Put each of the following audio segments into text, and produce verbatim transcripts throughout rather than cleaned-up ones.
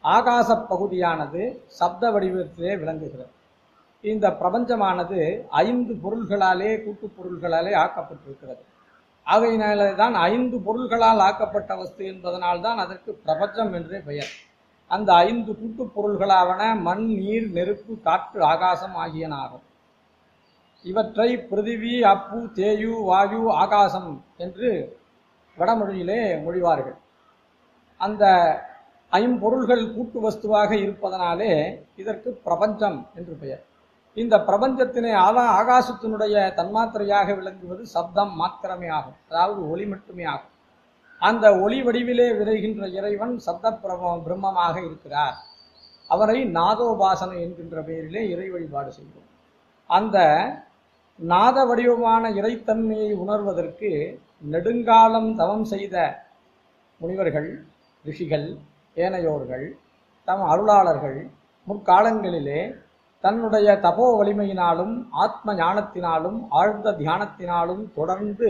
ஆகாச பகுதியானது சப்த வடிவத்திலே விளங்குகிறது. இந்த பிரபஞ்சமானது ஐந்து பொருள்களாலே கூட்டு பொருள்களாலே ஆக்கப்பட்டிருக்கிறது. ஆகையினாலே தான் ஐந்து பொருள்களால் ஆக்கப்பட்ட வஸ்து என்பதனால்தான் அதற்கு பிரபஞ்சம் என்றே பெயர். அந்த ஐந்து கூட்டு பொருள்களாவன மண், நீர், நெருப்பு, காற்று, ஆகாசம் ஆகியனாகும். இவற்றை பிருதிவி, அப்பு, தேயு, வாயு, ஆகாசம் என்று வடமொழியிலே மொழிவார்கள். அந்த ஐம்பொருள்கள் கூட்டு வஸ்துவாக இருப்பதனாலே இதற்கு பிரபஞ்சம் என்று பெயர். இந்த பிரபஞ்சத்தினை ஆதா ஆகாசத்தினுடைய தன்மாத்திரையாக விளங்குவது சப்தம் மாத்திரமே ஆகும், அதாவது ஒளி மட்டுமே ஆகும். அந்த ஒளி வடிவிலே விரைகின்ற இறைவன் சப்த பிரப பிரம்மமாக இருக்கிறார். அவரை நாதோபாசனை என்கின்ற பெயரிலே இறை வழிபாடு செய்வோம். அந்த நாத வடிவமான இறைத்தன்மையை உணர்வதற்கு நெடுங்காலம் தவம் செய்த முனிவர்கள், ரிஷிகள், ஏனையோர்கள், தம் அருளாளர்கள் முற்காலங்களிலே தன்னுடைய தபோ வலிமையினாலும் ஆத்ம ஞானத்தினாலும் ஆழ்ந்த தியானத்தினாலும் தொடர்ந்து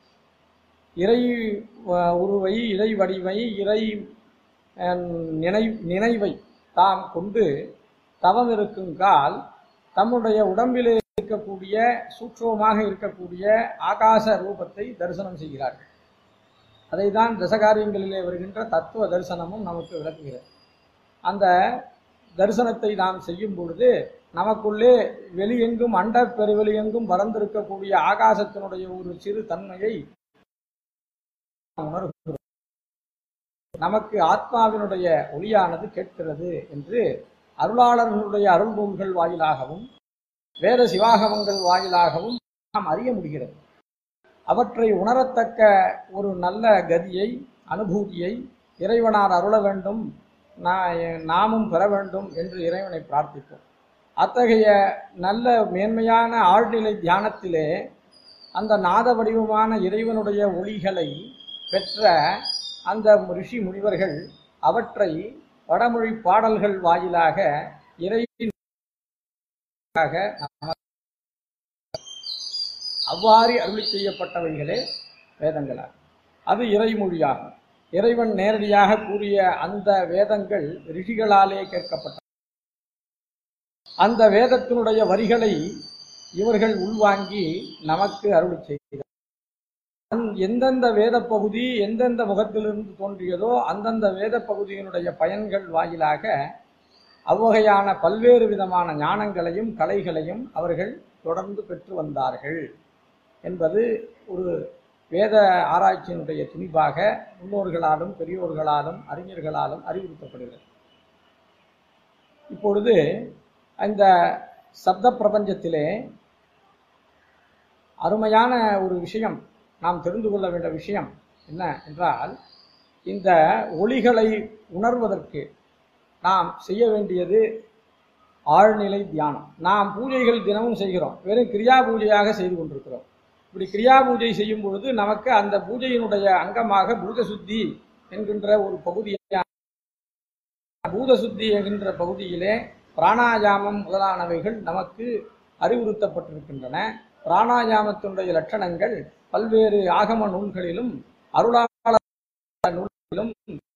இறை உருவை, இறை வடிவை, இறை நினை நினைவை தாம் கொண்டு தவம் இருக்கும் கால் தம்முடைய உடம்பிலே இருக்கக்கூடிய சூட்சமாக இருக்கக்கூடிய ஆகாச ரூபத்தை தரிசனம் செய்கிறார்கள். அதை தான் தசகாரியங்களிலே வருகின்ற தத்துவ தரிசனமும் நமக்கு விளக்குகிறது. அந்த தரிசனத்தை நாம் செய்யும் பொழுது நமக்குள்ளே வெளியெங்கும் அண்ட பெருவெளியெங்கும் பறந்திருக்கக்கூடிய ஆகாசத்தினுடைய ஒரு சிறு தன்மையை உணர்கிறோம். நமக்கு ஆத்மாவினுடைய ஒளியானது கேட்கிறது என்று அருளாளர்களுடைய அருள் நூல்கள் வாயிலாகவும் வேத சிவாகமங்கள் வாயிலாகவும் நாம் அறிய முடிகிறது. அவற்றை உணரத்தக்க ஒரு நல்ல கதியை, அனுபூதியை இறைவனார் அருள வேண்டும், நாமும் பெற வேண்டும் என்று இறைவனை பிரார்த்திப்போம். அத்தகைய நல்ல மேன்மையான ஆழ்நிலை தியானத்திலே அந்த நாத வடிவமான இறைவனுடைய ஒளிகளை பெற்ற அந்த ரிஷி முனிவர்கள் அவற்றை வடமொழி பாடல்கள் வாயிலாக இறைவன் அவ்வாறு அருளி செய்யப்பட்டவைகளே வேதங்களாகும். அது இறைமொழியாகும். இறைவன் நேரடியாக கூறிய அந்த வேதங்கள் ரிஷிகளாலே கேட்கப்பட்ட அந்த வேதத்தினுடைய வரிகளை இவர்கள் உள்வாங்கி நமக்கு அருளி செய்கிறார். எந்தெந்த வேத பகுதி எந்தெந்த முகத்திலிருந்து தோன்றியதோ அந்தந்த வேத பகுதியினுடைய பயன்கள் வாயிலாக அவ்வகையான பல்வேறு விதமான ஞானங்களையும் கலைகளையும் அவர்கள் தொடர்ந்து பெற்று வந்தார்கள் என்பது ஒரு வேத ஆராய்ச்சியினுடைய துணிவாக முன்னோர்களாலும் பெரியோர்களாலும் அறிஞர்களாலும் அறிவுறுத்தப்படுகிறது. இப்பொழுது இந்த சப்த பிரபஞ்சத்திலே அருமையான ஒரு விஷயம், நாம் தெரிந்து கொள்ள வேண்டிய விஷயம் என்ன என்றால், இந்த ஒளிகளை உணர்வதற்கு நாம் செய்ய வேண்டியது ஆழ்நிலை தியானம். நாம் பூஜைகள் தினமும் செய்கிறோம், வெறும் கிரியா பூஜையாக செய்து கொண்டிருக்கிறோம். இப்படி கிரியா பூஜை செய்யும் பொழுது நமக்கு அந்த பூஜையினுடைய அங்கமாக பூத சுத்தி என்கின்ற ஒரு பகுதியை பூத சுத்தி என்கின்ற பகுதியிலே பிராணாயாமம் முதலானவைகள் நமக்கு அறிவுறுத்தப்பட்டிருக்கின்றன. பிராணாயாமத்தினுடைய லட்சணங்கள் பல்வேறு ஆகம நூல்களிலும் அருளாளர் நூல்களிலும்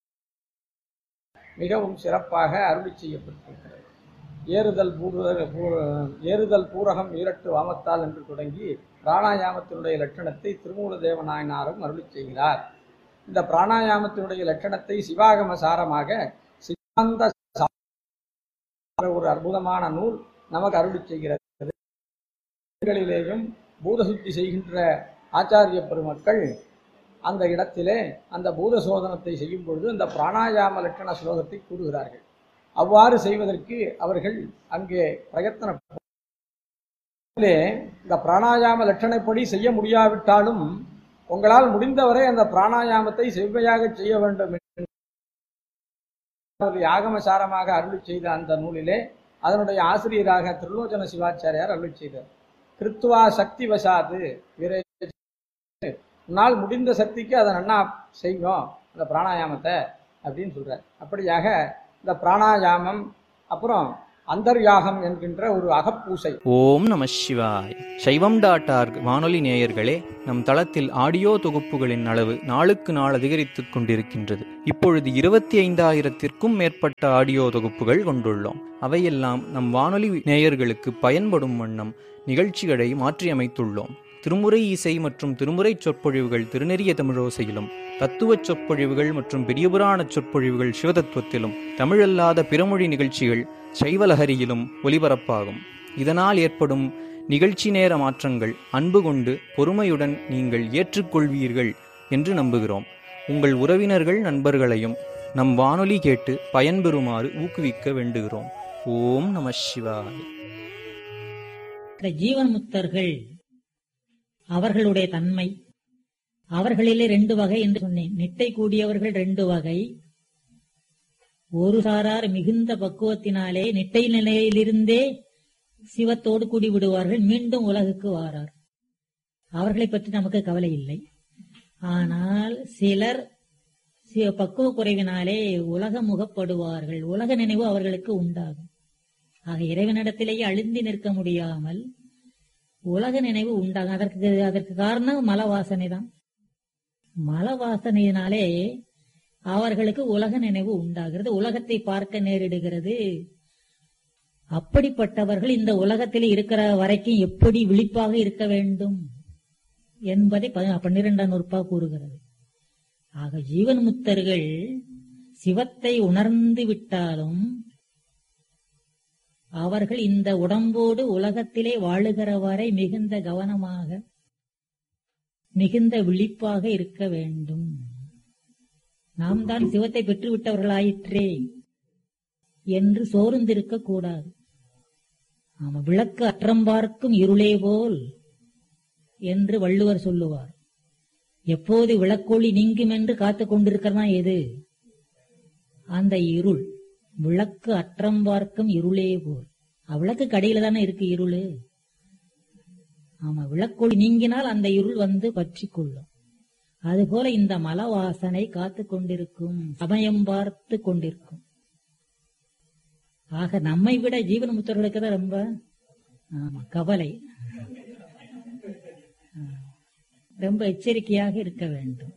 மிகவும் சிறப்பாக அருளி செய்யப்பட்டிருக்கிறது. ஏறுதல் ஏறுதல் பூரகம் ஈரட்டு வாமத்தால் என்று தொடங்கி பிராணாயாமத்தினுடைய லட்சணத்தை திருமூல தேவநாயனாரும் அருளி செய்கிறார். இந்த பிராணாயாமத்தினுடைய லட்சணத்தை சிவாகம சாரமாக சித்தாந்த ஒரு அற்புதமான நூல் நமக்கு அருளி செய்கிறது. பூதசுத்தி செய்கின்ற ஆச்சாரிய பெருமக்கள் அந்த இடத்திலே அந்த பூத சோதனத்தை செய்யும் பொழுது அந்த பிராணாயாம லட்சண ஸ்லோகத்தை கூறுகிறார்கள். அவ்வாறு செய்வதற்கு அவர்கள் அங்கே பிரயத்தன இந்த பிராணாயாம லட்சணைப்படி செய்ய முடியாவிட்டாலும் உங்களால் முடிந்தவரை அந்த பிராணாயாமத்தை செவ்வையாக செய்ய வேண்டும் என்று ஆகமசாரமாக அருளி செய்த அந்த நூலிலே அதனுடைய ஆசிரியராக திருலோச்சன சிவாச்சாரியார் அருளி செய்தார். கிருத்துவா சக்தி வசாது வீரே, உன்னால் முடிந்த சக்திக்கு அதை நன்னா செய்யும் அந்த பிராணாயாமத்தை அப்படின்னு சொல்றார். அப்படியாக இந்த பிராணாயாமம், அப்புறம் அந்தர்யாகம் என்கின்ற ஒரு அகப்பூசை. ஓம் நம சிவாய். சைவம் டாட் ஆர்க் வானொலி நேயர்களே, நம் தளத்தில் ஆடியோ தொகுப்புகளின் அளவு நாளுக்கு நாள் அதிகரித்துக் கொண்டிருக்கின்றது. இப்பொழுது இருபத்தி ஐந்தாயிரத்திற்கும் மேற்பட்ட ஆடியோ தொகுப்புகள் கொண்டுள்ளோம். அவையெல்லாம் நம் வானொலி நேயர்களுக்கு பயன்படும் வண்ணம் நிகழ்ச்சிகளை மாற்றியமைத்துள்ளோம். திருமுறை இசை மற்றும் திருமுறை சொற்பொழிவுகள் திருநெறிய தமிழோசையிலும், தத்துவச் சொற்பொழிவுகள் மற்றும் பெரியபுராண சொற்பொழிவுகள் சிவதத்துவத்திலும், தமிழல்லாத பிறமொழி நிகழ்ச்சிகள் சைவலஹரியிலும் ஒலிபரப்பாகும். இதனால் ஏற்படும் நிகழ்ச்சி நேர மாற்றங்கள் அன்பு கொண்டு பொறுமையுடன் நீங்கள் ஏற்றுக்கொள்வீர்கள் என்று நம்புகிறோம். உங்கள் உறவினர்கள் நண்பர்களையும் நம் வானொலி கேட்டு பயன்பெறுமாறு ஊக்குவிக்க வேண்டுகிறோம். ஓம் நம சிவாய். ஜீவன் முக்தர்கள் அவர்களுடைய தன்மை, அவர்களிலே ரெண்டு வகை என்று சொன்னேன். நிட்டை கூடியவர்கள் ரெண்டு வகை. ஒரு சாரார் மிகுந்த பக்குவத்தினாலே நிட்டை நிலையிலிருந்தே சிவத்தோடு கூடி விடுவார்கள், மீண்டும் உலகுக்கு வாரார். அவர்களை பற்றி நமக்கு கவலை இல்லை. ஆனால் சிலர் பக்குவ குறைவினாலே உலக முகப்படுவார்கள், உலக நினைவு அவர்களுக்கு உண்டாகும். ஆக இறைவனிடத்திலேயே அழுந்தி நிற்க முடியாமல் உலக நினைவு உண்டாகும். அதற்கு அதற்கு காரணம் மல வாசனை தான். மல வாசனையினாலே அவர்களுக்கு உலக நினைவு உண்டாகிறது, உலகத்தை பார்க்க நேரிடுகிறது. அப்படிப்பட்டவர்கள் இந்த உலகத்தில் இருக்கிற வரைக்கும் எப்படி விழிப்பாக இருக்க வேண்டும் என்பதை பன்னிரெண்டாம் நூற்பா கூறுகிறது. ஆக ஜீவன் முக்தர்கள் சிவத்தை உணர்ந்து விட்டாலும் அவர்கள் இந்த உடம்போடு உலகத்திலே வாழுகிற வரை மிகுந்த கவனமாக மிகுந்த விழிப்பாக இருக்க வேண்டும். நாம் தான் சிவத்தை பெற்றுவிட்டவர்களாயிற்றே என்று சோர்ந்திருக்க கூடாது. ஆமா, விளக்கு அற்றம் பார்க்கும் இருளே போல் என்று வள்ளுவர் சொல்லுவார். எப்போது விளக்கொளி நீங்கும் என்று காத்துக் கொண்டிருக்கிறதா எது? அந்த இருள். விளக்கு அற்றம் பார்க்கும் இருளே போல். விளக்கு கடையில தானே இருக்கு இருளு. ஆமா, விளக்கொளி நீங்கினால் அந்த இருள் வந்து பற்றி கொள்ளும். அதுபோல இந்த மல வாசனை காத்து கொண்டிருக்கும், சமயம் பார்த்து கொண்டிருக்கும். ஆக நம்மை விட ஜீவன் முத்தர்களுக்கு தான் ரொம்ப ஆமா கவலை, ரொம்ப எச்சரிக்கையாக இருக்க வேண்டும்.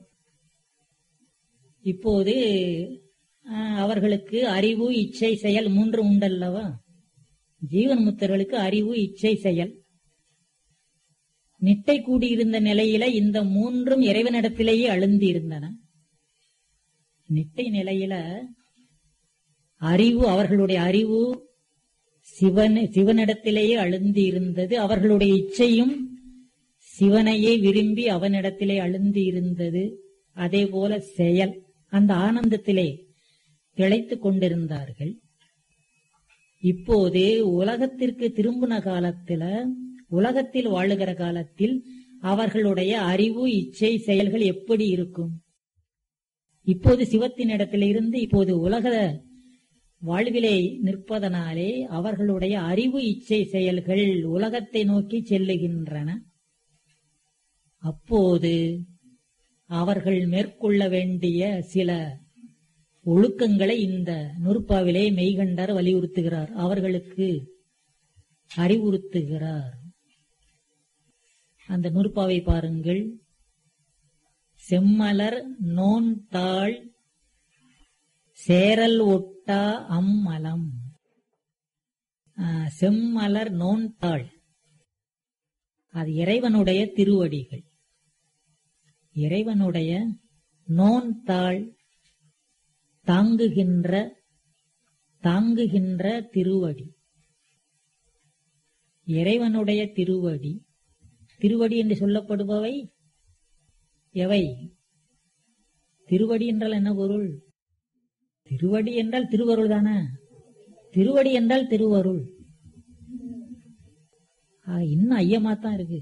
இப்போது அவர்களுக்கு அறிவு, இச்சை, செயல் மூன்று உண்டல்லவா? ஜீவன் முத்தர்களுக்கு அறிவு, இச்சை, செயல். நிட்டை கூடியிருந்த நிலையில இந்த மூன்றும் இறைவனிடத்திலேயே அழுந்தி இருந்தன. நிட்டை நிலையில அறிவு, அவர்களுடைய அறிவு சிவன் சிவனிடத்திலேயே அழுந்தி இருந்தது. அவர்களுடைய இச்சையும் சிவனையே விரும்பி அவனிடத்திலே அழுந்தி இருந்தது. அதே போல செயல், அந்த ஆனந்தத்திலே திளைத்துக் கொண்டிருந்தார்கள். இப்போது உலகத்திற்கு திரும்பின காலத்துல, உலகத்தில் வாழுகிற காலத்தில் அவர்களுடைய அறிவு, இச்சை, செயல்கள் எப்படி இருக்கும்? இப்போது சிவத்தின் இடத்திலிருந்து இப்போது உலக வாழ்விலே நிற்பதனாலே அவர்களுடைய அறிவு, இச்சை, செயல்கள் உலகத்தை நோக்கி செல்லுகின்றன. அப்போது அவர்கள் மேற்கொள்ள வேண்டிய சில ஒழுக்கங்களை இந்த நூற்பாவிலே மெய்கண்டார் வலியுறுத்துகிறார், அவர்களுக்கு அறிவுறுத்துகிறார். அந்த நூற்பாவை பாருங்கள். செம்மலர் நோன் தாள் சேரல் ஒட்டா அம்மலம். செம்மலர் நோன் தாள் அது இறைவனுடைய திருவடிகள். இறைவனுடைய நோன் தாள் தாங்குகின்ற தாங்குகின்ற திருவடி. இறைவனுடைய திருவடி. திருவடி என்று சொல்லப்படுபவை எவை? திருவடி என்றால் என்ன பொருள்? திருவடி என்றால் திருவருள் தானே. திருவடி என்றால் திருவருள். இன்னும் ஐயமாத்தான் இருக்கு.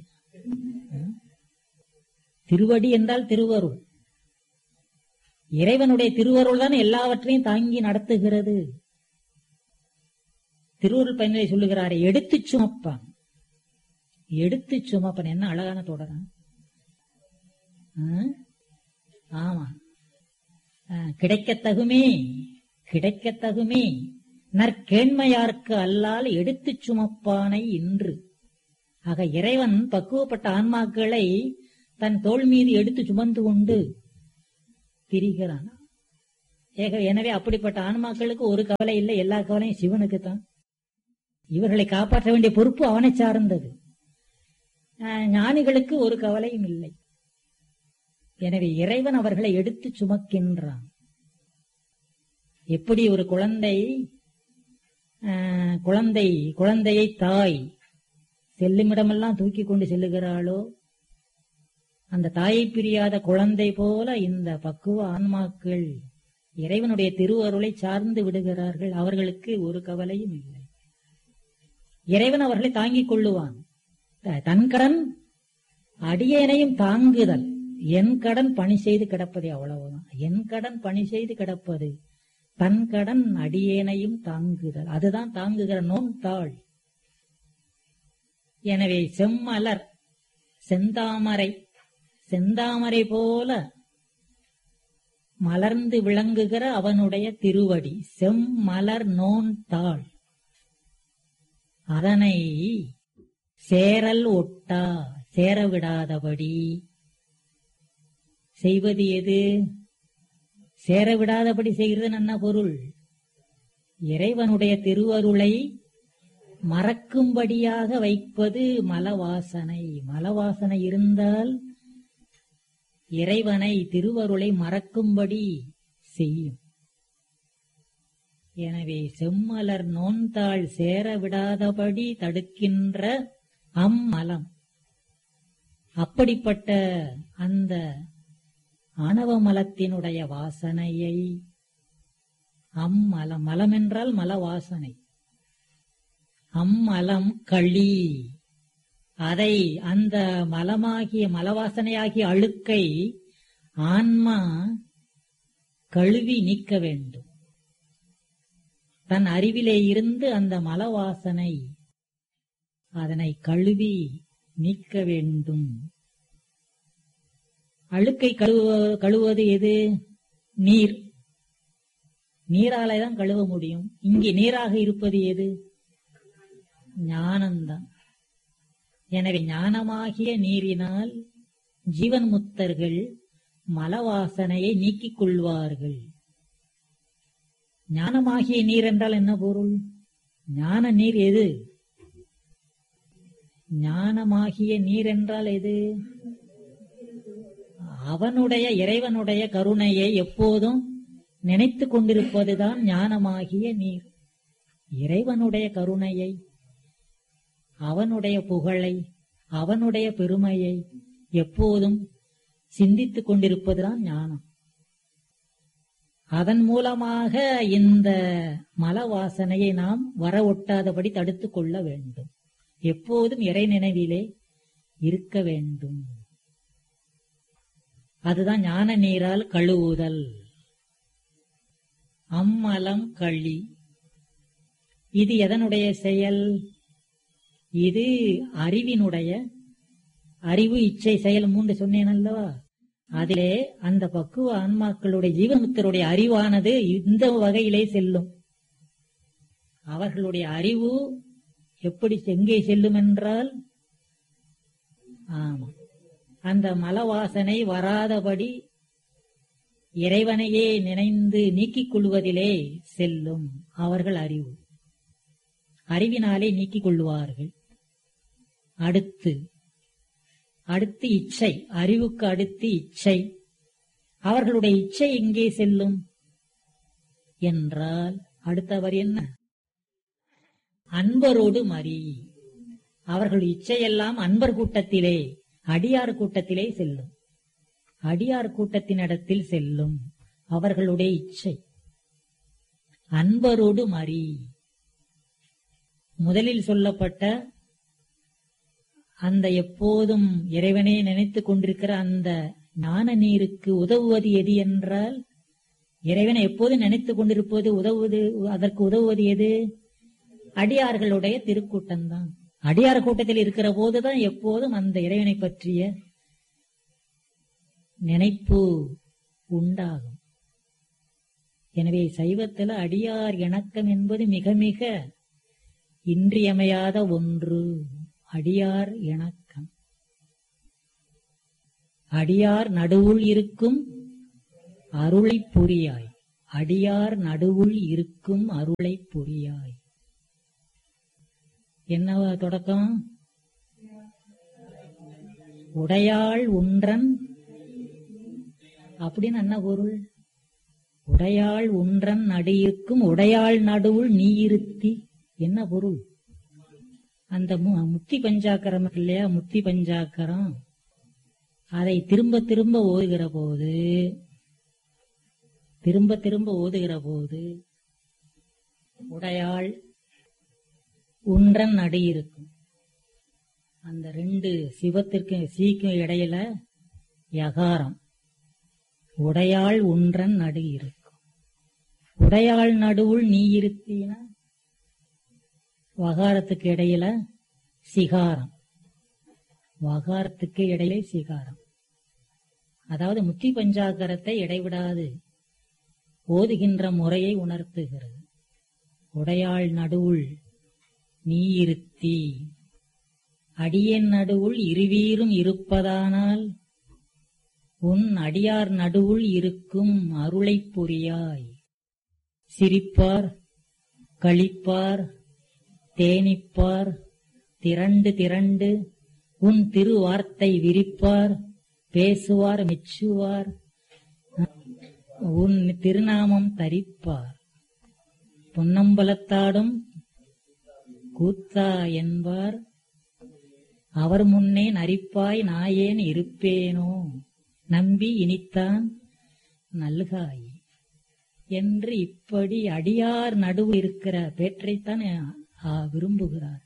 திருவடி என்றால் திருவருள். இறைவனுடைய திருவருள் தான் எல்லாவற்றையும் தாங்கி நடத்துகிறது. திருவருள் பயனிலை சொல்லுகிறாரே, எடுத்து சுமப்பான். எடுத்து சுமப்பன் என்ன அழகான தொடரம். ஆமா, கிடைக்கத்தகுமே கிடைக்கத்தகுமே நற்கேண்மையார்க்கு அல்லால் எடுத்துச் சுமப்பானை இன்று. ஆக இறைவன் பக்குவப்பட்ட ஆன்மாக்களை தன் தோள் மீது எடுத்து சுமந்து கொண்டு திரிகிறான். எனவே அப்படிப்பட்ட ஆன்மாக்களுக்கு ஒரு கவலை இல்லை, எல்லா கவலையும் சிவனுக்குத்தான். இவர்களை காப்பாற்ற வேண்டிய பொறுப்பு அவனை சார்ந்தது. ஞானிகளுக்கு ஒரு கவலையும் இல்லை. எனவே இறைவன் அவர்களை எடுத்து சுமக்கின்றான். எப்படி ஒரு குழந்தை குழந்தை குழந்தையை தாய் செல்லுமிடமெல்லாம் தூக்கி கொண்டு செல்லுகிறாளோ, அந்த தாயை பிரியாத குழந்தை போல இந்த பக்குவ ஆன்மாக்கள் இறைவனுடைய திருவருளை சார்ந்து விடுகிறார்கள். அவர்களுக்கு ஒரு கவலையும் இல்லை. இறைவன் அவர்களை தாங்கிக் கொள்ளுவான். தன் கடன் அடியேனையும் தாங்குதல். என் கடன் பணி செய்து கிடப்பது, அவ்வளவுதான். என் கடன் பணி செய்து கிடப்பது, தன் கடன் அடியேனையும் தாங்குதல். அதுதான் தாங்குகிற நோன் தாள். எனவே செம்மலர் செந்தாமரை செந்தாமரை போல மலர்ந்து விளங்குகிற அவனுடைய திருவடி செம்மலர் நோன் தாள். அதனை சேரல் ஒட்டா சேரவிடாதபடி செய்வது எது? சேரவிடாதபடி செய்கிறது என்ன பொருள்? இறைவனுடைய திருவருளை மறக்கும்படியாக வைப்பது மலவாசனை. மலவாசனை இருந்தால் இறைவனை திருவருளை மறக்கும்படி செய்யும். எனவே செம்மலர் நோன்தாள் சேர விடாதபடி தடுக்கின்ற அம்மலம். அப்படிப்பட்ட அந்த ஆணவ மலத்தினுடைய வாசனையை அம்மலம், மலம் என்றால் மல வாசனை, அம்மலம் களி, அதை அந்த மலமாகிய மலவாசனையாகிய அழுக்கை ஆன்மா கழுவி நீக்க வேண்டும். தன் அறிவிலே இருந்து அந்த மலவாசனை அதனை கழுவி நீக்க வேண்டும். அழுக்கை கழுவ கழுவது எது? நீர். நீராலே தான் கழுவ முடியும். இங்கே நீராக இருப்பது எது? ஞானம்தான். எனவே ஞானமாகிய நீரினால் ஜீவன் முக்தர்கள் மலவாசனையை நீக்கிக் கொள்வார்கள். ஞானமாகிய நீர் என்றால் என்ன பொருள்? ஞான நீர் எது? ஞானமாகிய நீர் என்றால் எது? அவனுடைய இறைவனுடைய கருணையை எப்போதும் நினைத்துக் கொண்டிருப்பதுதான் ஞானமாகிய நீர். இறைவனுடைய கருணையை, அவனுடைய புகழை, அவனுடைய பெருமையை எப்போதும் சிந்தித்துக் கொண்டிருப்பதுதான் ஞானம். அதன் மூலமாக இந்த மலவாசனையை நாம் வர ஒட்டாதபடி தடுத்துக் கொள்ள வேண்டும். எப்போதும் இறை நினைவிலே இருக்க வேண்டும். அதுதான் ஞான நீரால் கழுவுதல். அம்மலம் களி. இது எதனுடைய செயல்? இது அறிவினுடைய, அறிவு இச்சை செயல் மூன்று சொன்னேன் அல்லவா? அதிலே அந்த பக்குவ ஆன்மாக்களுடைய ஜீவமுக்தருடைய அறிவானது இந்த வகையிலே செல்லும். அவர்களுடைய அறிவு எப்படி எங்கே செல்லும் என்றால், ஆமா, அந்த மலவாசனை வராதபடி இறைவனையே நினைந்து நீக்கிக் கொள்வதிலே செல்லும். அவர்கள் அறிவு அறிவினாலே நீக்கிக் கொள்வார்கள். அடுத்து அடுத்து இச்சை. அறிவுக்கு அடுத்து இச்சை. அவர்களுடைய இச்சை எங்கே செல்லும் என்றால், அடுத்தவர் என்ன? அன்பரோடு மறி. அவர்கள் இச்சையெல்லாம் அன்பர் கூட்டத்திலே, அடியார் கூட்டத்திலே செல்லும். அடியார் கூட்டத்தினிடத்தில் செல்லும் அவர்களுடைய இச்சை. அன்பரோடு மறி. முதலில் சொல்லப்பட்ட அந்த எப்போதும் இறைவனே நினைத்துக் கொண்டிருக்கிற அந்த ஞான நீருக்கு உதவுவது எது என்றால், இறைவனை எப்போதும் நினைத்துக் கொண்டிருப்பது உதவுவது, அதற்கு உதவுவது எது? அடியார்களுடைய திருக்கூட்டம்தான். அடியார் கூட்டத்தில் இருக்கிற போதுதான் எப்போதும் அந்த இறைவனை பற்றிய நினைப்பு உண்டாகும். எனவே சைவத்தில் அடியார் இணக்கம் என்பது மிக மிக இன்றியமையாத ஒன்று. அடியார் இணக்கம். அடியார் நடுவுள் இருக்கும் அருளை புரியாய். அடியார் நடுவுள் இருக்கும் அருளை புரியாய். என்னவா தொடக்கம்? உடையாள் ஒன்றன் அப்படின்னு என்ன பொருள்? உடையாள் ஒன்றன் நடு இருக்கும் உடையாள் நடுவுள் நீ இருத்தி. என்ன பொருள்? அந்த முத்தி பஞ்சாக்கரம் இல்லையா, முத்தி பஞ்சாக்கரம், அதை திரும்ப திரும்ப ஓதுகிற போது திரும்ப திரும்ப ஓதுகிற போது உடையாள் ஒன்றன் நடு இருக்கும். அந்த ரெண்டு சிவத்திற்கு சீக்கும் இடையில யகாரம். உடையாள் ஒன்றன் நடு இருக்கும். உடையாள் நடுவுள் நீ இருத்தீனா வகாரத்துக்கு இடையில சிகாரம். வகாரத்துக்கு இடையிலே சிகாரம். அதாவது முத்தி பஞ்சாக்கரத்தை இடைவிடாது ஓதுகின்ற முறையை உணர்த்துகிறது. உடையாள் நடுவுள் நீ இருத்தி அடியேன் நடுவுள் இருவீரும் இருப்பதானால் உன் அடியார் நடுவுள் இருக்கும் அருளைப் புரியாய். சிரிப்பார், களிப்பார், தேனிப்பார், திரண்டு திரண்டு உன் திருவார்த்தை விரிப்பார், பேசுவார், மெச்சுவார், உன் திருநாமம் தரிப்பார். பொன்னம்பலத்தாடும் கூத்தா என்பார், அவர் முன்னே நரிப்பாய் நாயேன் இருப்பேனோ, நம்பி இனித்தான் நல்காய் என்று இப்படி அடியார் நடுவு இருக்கிற பேற்றைத்தான் விரும்புகிறார்.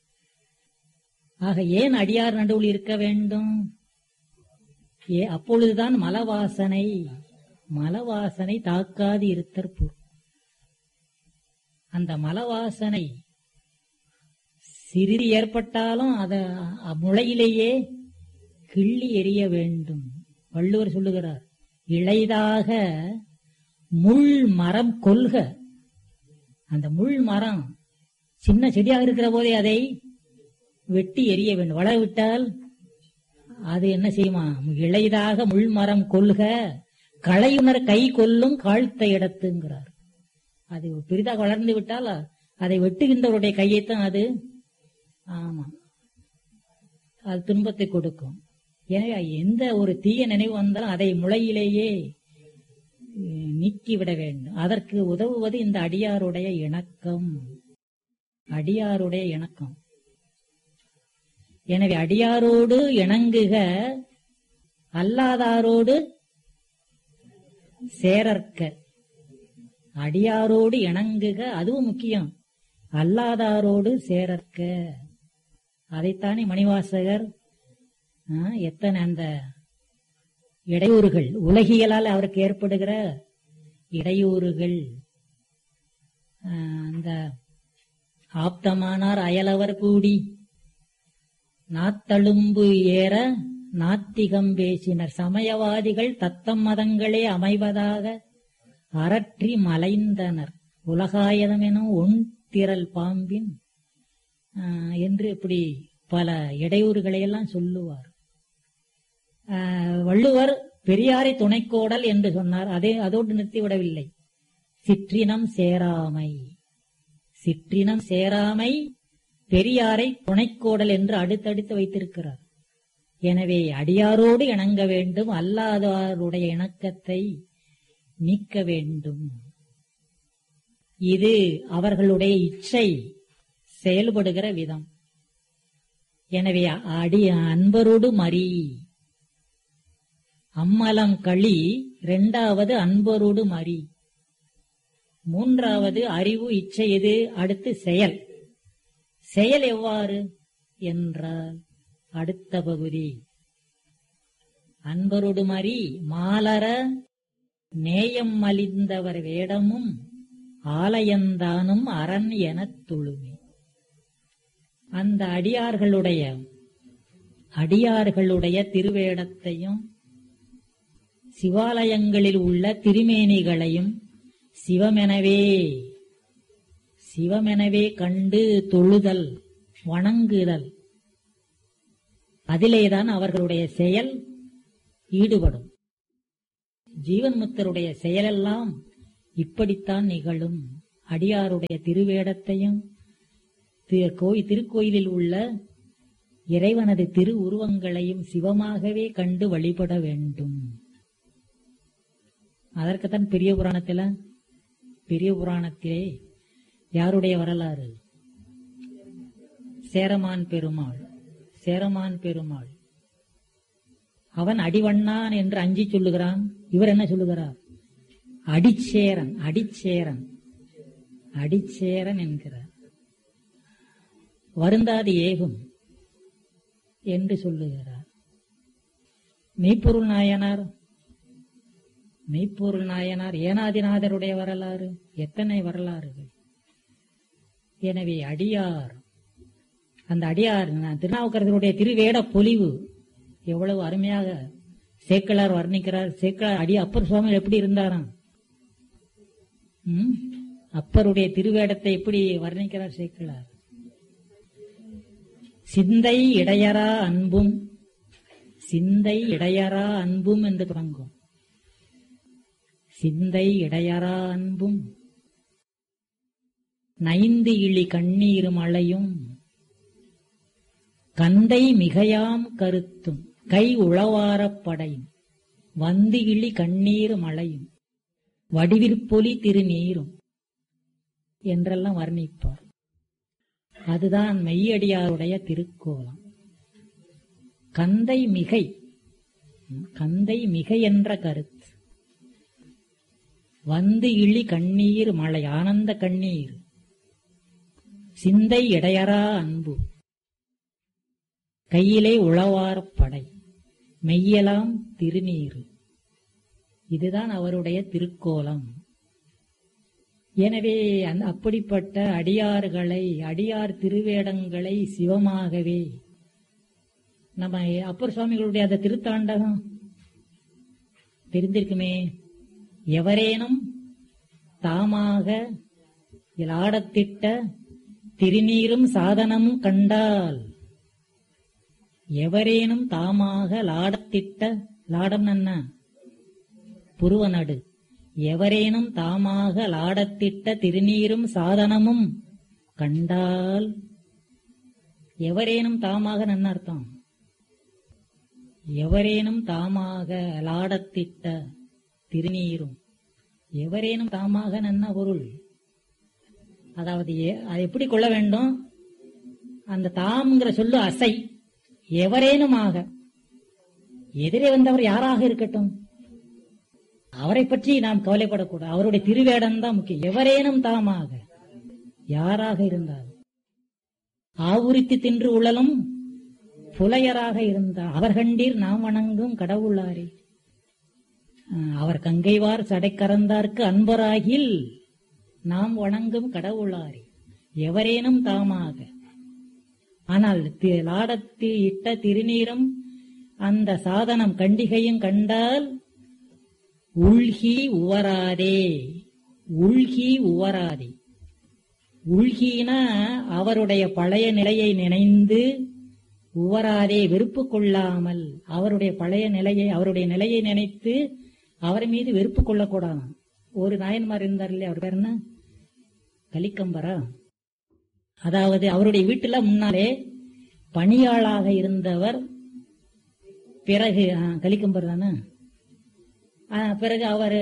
ஆக ஏன் அடியார் நடுவில் இருக்க வேண்டும்? ஏ அப்பொழுதுதான் மலவாசனை மலவாசனை தாக்காது இருத்தற்பு. அந்த மலவாசனை சிறிது ஏற்பட்டாலும் அத முளையிலேயே கிள்ளி எறிய வேண்டும். வள்ளுவர் சொல்லுகிறார், இளைதாக முள் மரம் கொல்க. அந்த முள் மரம் சின்ன செடியாக இருக்கிற போதே அதை வெட்டி எறிய வேண்டும். வளரவிட்டால் அது என்ன செய்யுமா? இளைதாக முள் மரம் கொல்க, களையுணர் கை கொல்லும் காழ்த்த இடத்துங்கிறார். அது பெரிதாக வளர்ந்து விட்டால் அதை வெட்டுகின்றவருடைய கையைத்தான் அது ஆமா அது துன்பத்தை கொடுக்கும். எனவே எந்த ஒரு தீய நினைவு வந்தாலும் அதை முளையிலேயே நீக்கிவிட வேண்டும். அதற்கு உதவுவது இந்த அடியாருடைய இணக்கம். அடியாருடைய இணக்கம். எனவே அடியாரோடு இணங்குக, அல்லாதாரோடு சேரற்க. அடியாரோடு இணங்குக, அதுவும் முக்கியம். அல்லாதாரோடு சேரற்க. அதைத்தானே மணிவாசகர் எத்தனை அந்த இடையூறுகள், உலகியலால் அவருக்கு ஏற்படுகிற இடையூறுகள், அந்த ஆப்தமானார் அயலவர் கூடி நாத்தழும்பு ஏற நாத்திகம் பேசினர், சமயவாதிகள் தத்தம் மதங்களே அமைவதாக அரற்றி மலைந்தனர், உலகாயதம் எனும் ஒன் திரள் பாம்பின் என்று இப்படி பல இடையூறுகளை எல்லாம் சொல்லுவார். வள்ளுவர் பெரியாரை துணைக்கோடல் என்று சொன்னார். அதே அதோடு நிறுத்திவிடவில்லை. சிற்றினம் சேராமை சிற்றினம் சேராமை பெரியாரை துணைக்கோடல் என்று அடுத்தடுத்து வைத்திருக்கிறார். எனவே அடியாரோடு இணங்க வேண்டும், அல்லாதாருடைய இணக்கத்தை நீக்க வேண்டும். இது அவர்களுடைய இச்சை செயல்படுகிற விதம். எனவே அடி அன்பரோடு மறி, அம்மலம் களி, இரண்டாவது அன்பரோடு மறி, மூன்றாவது அறிவு இச்சை. எது? அடுத்து செயல். செயல் எவ்வாறு என்றால் அடுத்த பகுதி. அன்பரோடு மறி மாலர நேயம் மலிந்தவர் வேடமும் ஆலயந்தானும் அரண் எனத் தொழுமே. அந்த அடியார்களுடைய அடியார்களுடைய திருவேடத்தையும் சிவாலயங்களில் உள்ள திருமேனிகளையும் சிவமெனவே சிவமெனவே கண்டு தொழுதல் வணங்குதல், அதிலேதான் அவர்களுடைய செயல் ஈடுபடும். ஜீவன் முக்தருடைய செயலெல்லாம் இப்படித்தான் நிகழும். அடியாருடைய திருவேடத்தையும் திருக்கோயிலில் உள்ள இறைவனது திரு உருவங்களையும் சிவமாகவே கண்டு வழிபட வேண்டும். அதற்குத்தான் பெரிய புராணத்தில பெரிய புராணத்திலே யாருடைய வரலாறு? சேரமான் பெருமாள். சேரமான் பெருமாள் அவன் அடிவண்ணான் என்று அஞ்சி சொல்லுகிறான். இவர் என்ன சொல்லுகிறார்? அடிச்சேரன், அடிச்சேரன், அடிச்சேரன் என்கிறார். வருந்தாது ஏகும் என்று சொல்லுகிறார். மெய்ப்பொருள் நாயனார் மெய்ப்பொருள் நாயனார் ஏனாதிநாதருடைய வரலாறு, எத்தனை வரலாறுகள். எனவே அடியார், அந்த அடியார் திருநாவுக்கரசருடைய திருவேட பொலிவு எவ்வளவு அருமையாக சேக்கிழார் வர்ணிக்கிறார். சேக்கிழார் அடி அப்பர் சுவாமி எப்படி இருந்தாராம், அப்பருடைய திருவேடத்தை எப்படி வர்ணிக்கிறார் சேக்கிழார்? சிந்தை இடையரா அன்பும், சிந்தை இடையரா அன்பும் என்று தொடங்கும். சிந்தை இடையரா அன்பும் நைந்து இழி கண்ணீரும் மழையும் கந்தை மிகையாம் கருத்தும் கை உளவாரப் படையும் வந்து இழி கண்ணீர் மழையும் வடிவிற்பொலி திருநீரும் என்றெல்லாம் வர்ணிப்பார். அதுதான் மெய்யடியாருடைய திருக்கோலம். கந்தை மிகை, கந்தை மிகை என்ற கருத்து. வந்து இழி கண்ணீர் மழை, ஆனந்த கண்ணீர். சிந்தை இடையரா அன்பு, கையிலே உளவார் படை, மெய்யலாம் திருநீர். இதுதான் அவருடைய திருக்கோலம். எனவே அப்படிப்பட்ட அடியார்களை, அடியார் திருவேடங்களை சிவமாகவே, நம்ம அப்பர் சுவாமிகளுடைய அந்த திருத்தாண்டகம் தெரிந்திருக்குமே, எவரேனும் தாமாக ஆடத்திட்ட திருநீரும் சாதனமும் கண்டால், எவரேனும் தாமாக லாடத்திட்ட, லாடம் என்ன? புருவநடு. எவரேனும் தாமாக லாடத்திட்ட திருநீரும் சாதனமும் கண்டால், எவரேனும் தாமாக என்ன அர்த்தம்? எவரேனும் தாமாக லாடத்திட்ட திருநீரும், எவரேனும் தாமாக என்ன பொருள்? அதாவது அதை எப்படி கொள்ள வேண்டும்? அந்த தாம்ங்கிற சொல்லு அசை. எவரேனுமாக, எதிரே வந்தவர் யாராக இருக்கட்டும், அவரை பற்றி நாம் கவலைப்படக்கூடாது. அவருடைய திருவேடம் தான் முக்கியம். எவரேனும் தாமாக, யாராக இருந்தால், ஆவுரித்து தின்று உழலும் புலையராக இருந்தார் அவர் கண்டீர் நாம் வணங்கும் கடவுளாரே. அவர் கங்கைவார் சடைக்கறந்தார்க்கு அன்பராகில் நாம் வணங்கும் கடவுளாரே. எவரேனும் தாமாக. ஆனால் லாடத்தில் இட்ட திருநீரும் அந்த சாதனம் கண்டிகையும் கண்டால் உள்கி உவராதே, உள்கி உவராதே. உள்கினா அவருடைய பழைய நிலையை நினைந்து, உவராதே வெறுப்பு கொள்ளாமல், அவருடைய பழைய நிலையை, அவருடைய நிலையை நினைத்து அவர் மீது வெறுப்பு கொள்ளக்கூடாது. ஒரு நாயன்மார் இருந்தார் இல்லையா, அவர் பேர் என்ன? கலிக்கம்பரா. அதாவது அவருடைய வீட்டுல முன்னாலே பணியாளாக இருந்தவர், பிறகு கலிக்கம்பர் தானே, பிறகு அவர்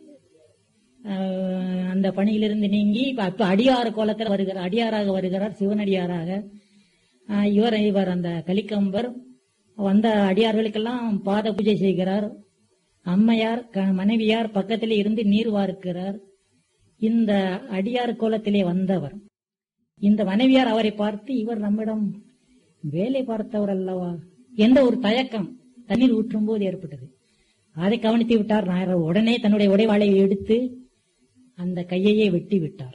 அந்த பணியிலிருந்து நீங்கி இப்ப அடியார் கோலத்தில் வருகிறார், அடியாராக வருகிறார், சிவனடியாராக. இவர் இவர் அந்த கலிக்கம்பர் வந்த அடியார்களுக்கெல்லாம் பாத பூஜை செய்கிறார். அம்மையார் மனைவியார் பக்கத்திலே இருந்து நீர் வார்க்கிறார். இந்த அடியார் கோலத்திலே வந்தவர், இந்த மனைவியார் அவரை பார்த்து, இவர் நம்மிடம் வேலை பார்த்தவர் அல்லவா என்ற ஒரு தயக்கம் தண்ணீர் ஊற்றும் போது ஏற்பட்டது. அதை கவனித்து விட்டார் நாயர். உடனே தன்னுடைய உடைவாளை எடுத்து அந்த கையையே வெட்டி விட்டார்.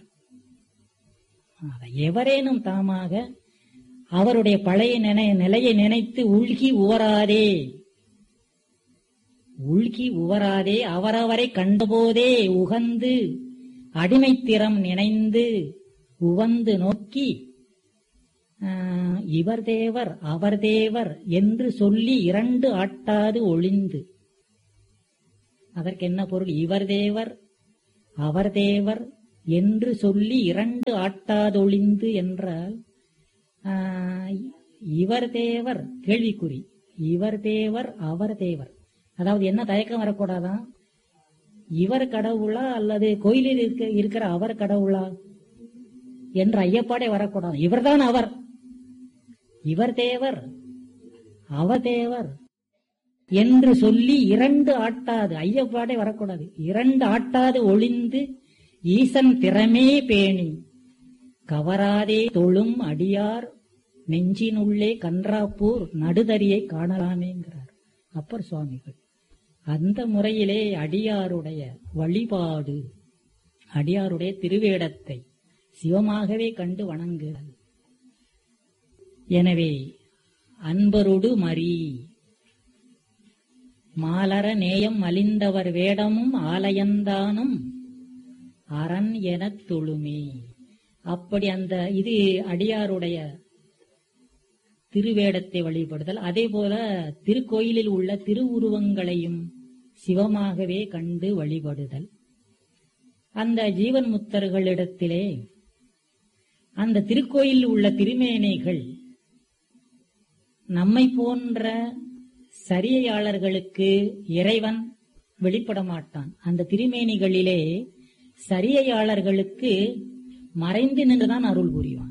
எவரேனும் தாமாக அவருடைய பழைய நிலையை நினைத்து உள்கி உவராதே, உள்கி உவராதே அவரவரை கண்டபோதே உகந்து அடிமைத்திறம் நினைந்து உவந்து நோக்கி இவர் தேவர் அவர் தேவர் என்று சொல்லி இரண்டு ஆட்டாது ஒளிந்து. அதற்கு என்ன பொருள்? இவர் தேவர் அவர் தேவர் என்று சொல்லி இரண்டு ஆட்டாதொழிந்து என்றால் இவர் தேவர் கேள்விக்குறி, இவர் தேவர் அவர் தேவர். அதாவது என்ன தயக்கம் வரக்கூடாதான், இவர் கடவுளா அல்லது கோயிலில் இருக்க இருக்கிற அவர் கடவுளா என்ற ஐயப்பாடே வரக்கூடாது. இவர்தான் அவர், இவர் தேவர் அவர் தேவர் என்று சொல்லி இரண்டு ஆட்டாது, ஐயப்பாடே வரக்கூடாது, இரண்டு ஆட்டாது ஒளிந்து ஈசன் திறமே பேணி கவராதே தொழும் அடியார் நெஞ்சினுள்ளே கன்றாப்பூர் நடுதறியை காணலாமேங்கிறார் அப்பர் சுவாமிகள். அந்த முறையிலே அடியாருடைய வழிபாடு, அடியாருடைய திருவேடத்தை சிவமாகவே கண்டு வணங்குகிறது. எனவே அன்பருடு மறி மாலர நேயம் மலிந்தவர் வேடமும் ஆலயந்தானும் அரண் எனத் தொழுமே. அப்படி அந்த இது அடியாருடைய திருவேடத்தை வழிபடுதல். அதே போல திருக்கோயிலில் உள்ள திருவுருவங்களையும் சிவமாகவே கண்டு வழிபடுதல். அந்த ஜீவன் முத்தர்களிடத்திலே அந்த திருக்கோயிலில் உள்ள திருமேனைகள் நம்மை போன்ற சரியையாளர்களுக்கு இறைவன் வெளிப்பட மாட்டான். அந்த திருமேனிகளிலே சரியையாளர்களுக்கு மறைந்து நின்றுதான் அருள் புரிவான்.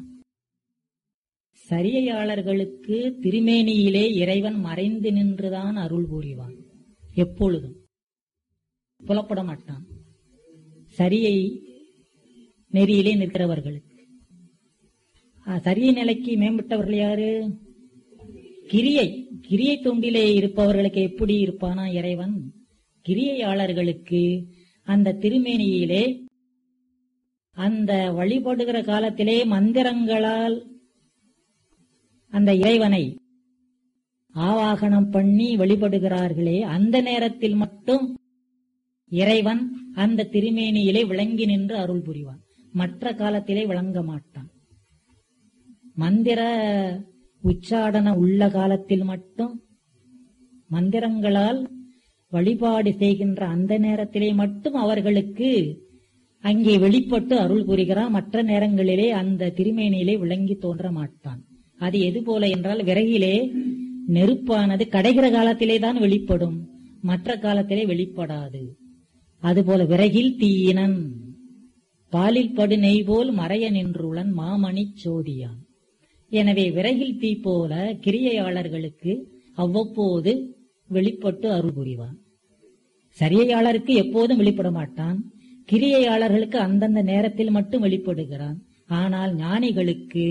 சரியையாளர்களுக்கு திருமேனியிலே இறைவன் மறைந்து நின்றுதான் அருள் புரிவான். எப்பொழுதும் புலப்பட மாட்டான். சரியை நெறியிலே நிற்கிறவர்களுக்கு. சரிய நிலைக்கு மேம்பட்டவர்கள் யாரு? கிரியை கிரியை தொண்டிலே இருப்பவர்களுக்கு எப்படி இருப்பானா இறைவன்? கிரியையாளர்களுக்கு அந்த திருமேனியிலே அந்த வழிபடுகிற காலத்திலே மந்திரங்களால் அந்த இறைவனை ஆவாகனம் பண்ணி வழிபடுகிறார்களே, அந்த நேரத்தில் மட்டும் இறைவன் அந்த திருமேனியிலே விளங்கி நின்று அருள் புரிவான். மற்ற காலத்திலே விளங்க மாட்டான். மந்திர உச்சாடன உள்ள காலத்தில் மட்டும் மந்திரங்களால் வழிபாடு செய்கின்ற அந்த நேரத்திலே மட்டும் அவர்களுக்கு அங்கே வெளிப்பட்டு அருள் புரிகிறான். மற்ற நேரங்களிலே அந்த திருமேனியிலே விளங்கி தோன்ற மாட்டான். அது எது போல என்றால், விறகிலே நெருப்பானது கடைகிற காலத்திலே தான் வெளிப்படும், மற்ற காலத்திலே வெளிப்படாது. அதுபோல விறகில் தீயினன் பாலில் படு நெய் போல் மறைய நின்றுளன் மாமணி சோதியான். எனவே விறகில் தீ போல கிரியையாளர்களுக்கு அவ்வப்போது வெளிப்பட்டு அருள் புரிவான். சரியையாளருக்கு எப்போதும் வெளிப்பட மாட்டான். கிரியையாளர்களுக்கு அந்தந்த நேரத்தில் மட்டும் வெளிப்படுகிறான். ஆனால் ஞானிகளுக்கு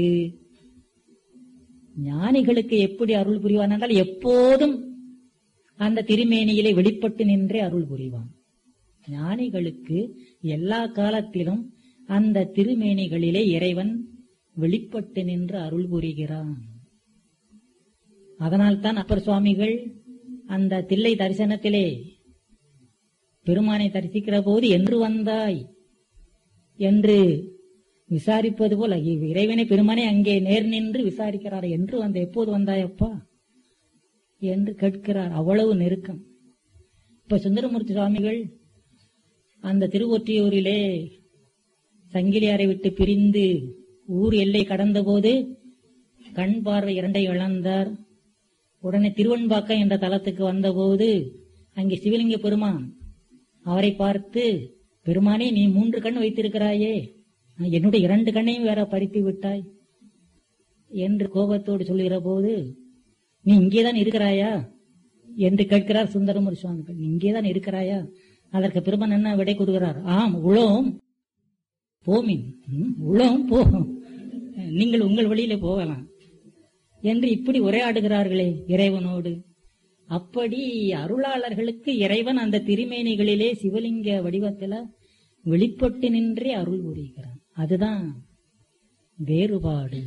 ஞானிகளுக்கு எப்படி அருள் புரிவான் என்றால், எப்போதும் அந்த திருமேனியிலே வெளிப்பட்டு நின்றே அருள் புரிவான். ஞானிகளுக்கு எல்லா காலத்திலும் அந்த திருமேனிகளிலே இறைவன் வெளிப்பட்டு நின்று அருள் புரிகிறான். அதனால்தான் அப்பர் சுவாமிகள் அந்த தில்லை தரிசனத்திலே பெருமானை தரிசிக்கிற போது என்று வந்தாய் என்று விசாரிப்பது போல இறைவனை பெருமானை அங்கே நேர் நின்று விசாரிக்கிறார். என்று வந்த எப்போது வந்தாயப்பா என்று கேட்கிறார். அவ்வளவு நெருக்கம். இப்ப சுந்தரமூர்த்தி சுவாமிகள் அந்த திருவொற்றியூரிலே சங்கிலியாரை விட்டு பிரிந்து ஊர் எல்லை கடந்த போது கண் பார்வை இரண்டை இழந்தார். உடனே திருவன்பாக்கம் என்ற தலத்துக்கு வந்தபோது அங்கே சிவலிங்க பெருமான் அவரை பார்த்து, பெருமானே நீ மூன்று கண் வைத்திருக்கிறாயே, என்னுடைய இரண்டு கண்ணையும் வேற பறித்து விட்டாய் என்று கோபத்தோடு சொல்லுகிற போது, நீ இங்கேதான் இருக்கிறாயா என்று கேட்கிறார் சுந்தரமூர்த்தி சுவாமிகள். நீ இங்கேதான் இருக்கிறாயா? அதற்கு பெருமான் என்ன விடை கூறுகிறார்? ஆம், உலோம் போமின், உலோம் போ, நீங்கள் உங்கள் வழியிலே போகலாம் என்று இப்படி உரையாடுகிறார்களே இறைவனோடு. அப்படி அருளாளர்களுக்கு இறைவன் அந்த திருமேனிகளிலே சிவலிங்க வடிவத்தில் வெளிப்பட்டு நின்றே அருள் புரிகிறான். அதுதான் வேறுபாடு.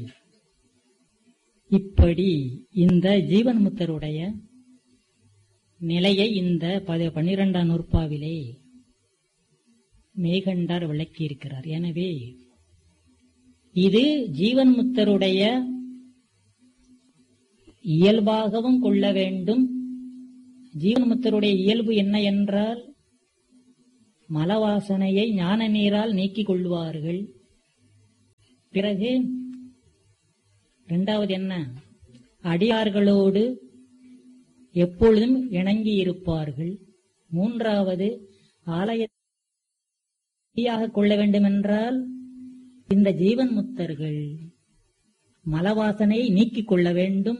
இப்படி இந்த ஜீவன் முத்தருடைய நிலையை இந்த பன்னிரெண்டாம் நூற்பாவிலே மேகண்டார் விளக்கியிருக்கிறார். எனவே இது ஜீவன் முக்தருடைய இயல்பாகவும் கொள்ள வேண்டும். ஜீவன் முக்தருடைய இயல்பு என்ன என்றால் மலவாசனையை ஞான நீரால் நீக்கிக் கொள்வார்கள். பிறகு இரண்டாவது என்ன? அடியார்களோடு எப்பொழுதும் இணங்கி இருப்பார்கள். மூன்றாவது ஆலயத்தையாக கொள்ள வேண்டுமென்றால் இந்த ஜீவன் முக்தர்கள் மலவாசனையை நீக்கிக் கொள்ள வேண்டும்.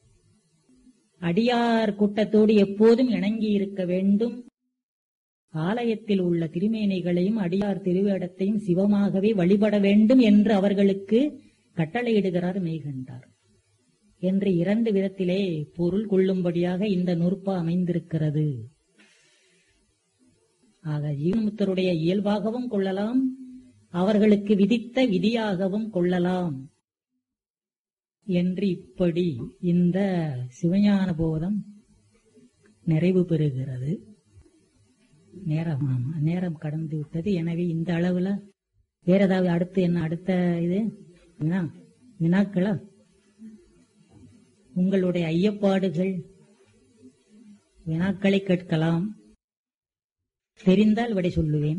அடியார் கூட்டத்தோடு எப்போதும் இணங்கி இருக்க வேண்டும். ஆலயத்தில் உள்ள திருமேனிகளையும் அடியார் திருவேடத்தையும் சிவமாகவே வழிபட வேண்டும் என்று அவர்களுக்கு கட்டளையிடுகிறார் மெய்கண்டார் என்று இரண்டு விதத்திலே பொருள் கொள்ளும்படியாக இந்த நூற்பா அமைந்திருக்கிறது. ஆக ஜீவன்முக்தருடைய இயல்பாகவும் கொள்ளலாம், அவர்களுக்கு விதித்த விதியாகவும் கொள்ளலாம் என்று இப்படி இந்த சிவஞான போதம் நிறைவு பெறுகிறது. நேரம் நேரம் கடந்து விட்டது. எனவே இந்த அளவுல வேற ஏதாவது அடுத்து என்ன அடுத்த இது வினா வினாக்களா? உங்களுடைய ஐயப்பாடுகள் வினாக்களை கேட்கலாம். தெரிந்தால் விடை சொல்லுவேன்.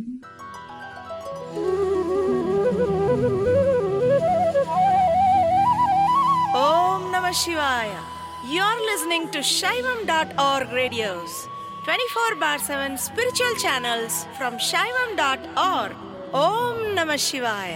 Om Namah Shivaya. You're listening to Shaivam dot org radios, twenty-four bar seven spiritual channels from Shaivam dot org. Om Namah Shivaya.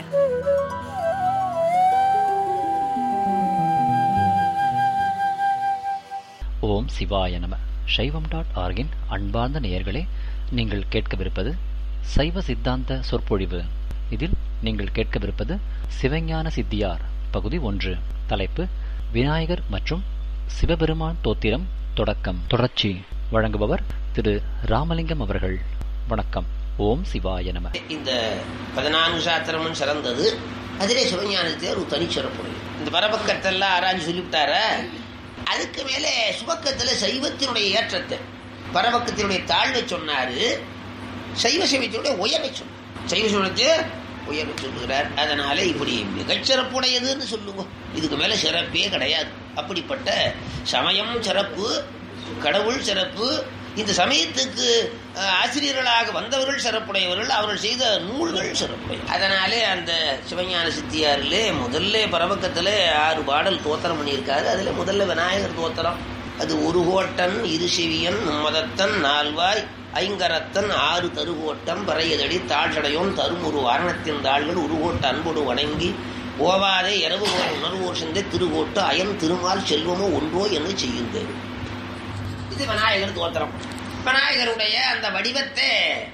ஓம் சிவாய நம. சைவம் டாட் ஆர்கின் அன்பார்ந்த நேயர்களே, நீங்கள் கேட்கவிருப்பது சைவ சித்தாந்த சொற்பொழிவு. இதில் நீங்கள் கேட்கவிருப்பது சிவஞான சித்தியார் பகுதி ஒன்று. தலைப்பு விநாயகர் மற்றும் சிவபெருமான் தோத்திரம் தொடக்கம் தொடர்ச்சி. வழங்குபவர் திரு ராமலிங்கம் அவர்கள். வணக்கம். ஓம் சிவாய நம. இந்த பதினான்கு சாத்திரமும் சிறந்தது. அதிலே சிவஞானத்தை ஒரு தனிச்சிறப்புடையது. இந்த பரபக்கத்தெல்லாம் ஆராய்ச்சி சொல்லிவிட்டார. அதுக்கு மேலே சுபக்கத்துல சைவத்தினுடைய ஏற்றத்தை, பரபக்கத்தினுடைய தாழ்வை சொன்னாரு, சைவ சைவத்தினுடைய உயர்வை சொன்னார். சைவ சைவத்தை உயர்வை சொல்லுகிறார். அதனால இப்படி மிகச்சிறப்புடையதுன்னு சொல்லுவோம். இதுக்கு மேல சிறப்பே கிடையாது. அப்படிப்பட்ட சமயம் சிறப்பு, கடவுள் சிறப்பு, இந்த சமயத்துக்கு ஆசிரியர்களாக வந்தவர்கள் சிறப்புடையவர்கள், அவர்கள் செய்த நூல்கள் சிறப்புடைய. அதனாலே அந்த சிவஞான சித்தியாரிலே முதல்ல பரவக்கத்திலே ஆறு பாடல் தோத்திரம் பண்ணியிருக்காரு. அதுல முதல்ல விநாயகர் தோத்திரம். அது ஒரு கோட்டன், இரு செவியன், மும்மதத்தன், நால்வாய், ஐங்கரத்தன், ஆறு தருகோட்டம், பறையதடி தாழ்சடையோன் தருமுரு வாரணத்தின் தாள்கள் உருகோட்ட அன்போடு வணங்கி ஓவாதே இரவு உணர்வோர் சிந்தை திருகோட்டு அயன் திருமால் செல்வமோ ஒன்றோ என்று செய்யுங்கள். இது விநாயகர் தோத்திரம். விநாயகருடைய அந்த வடிவத்தை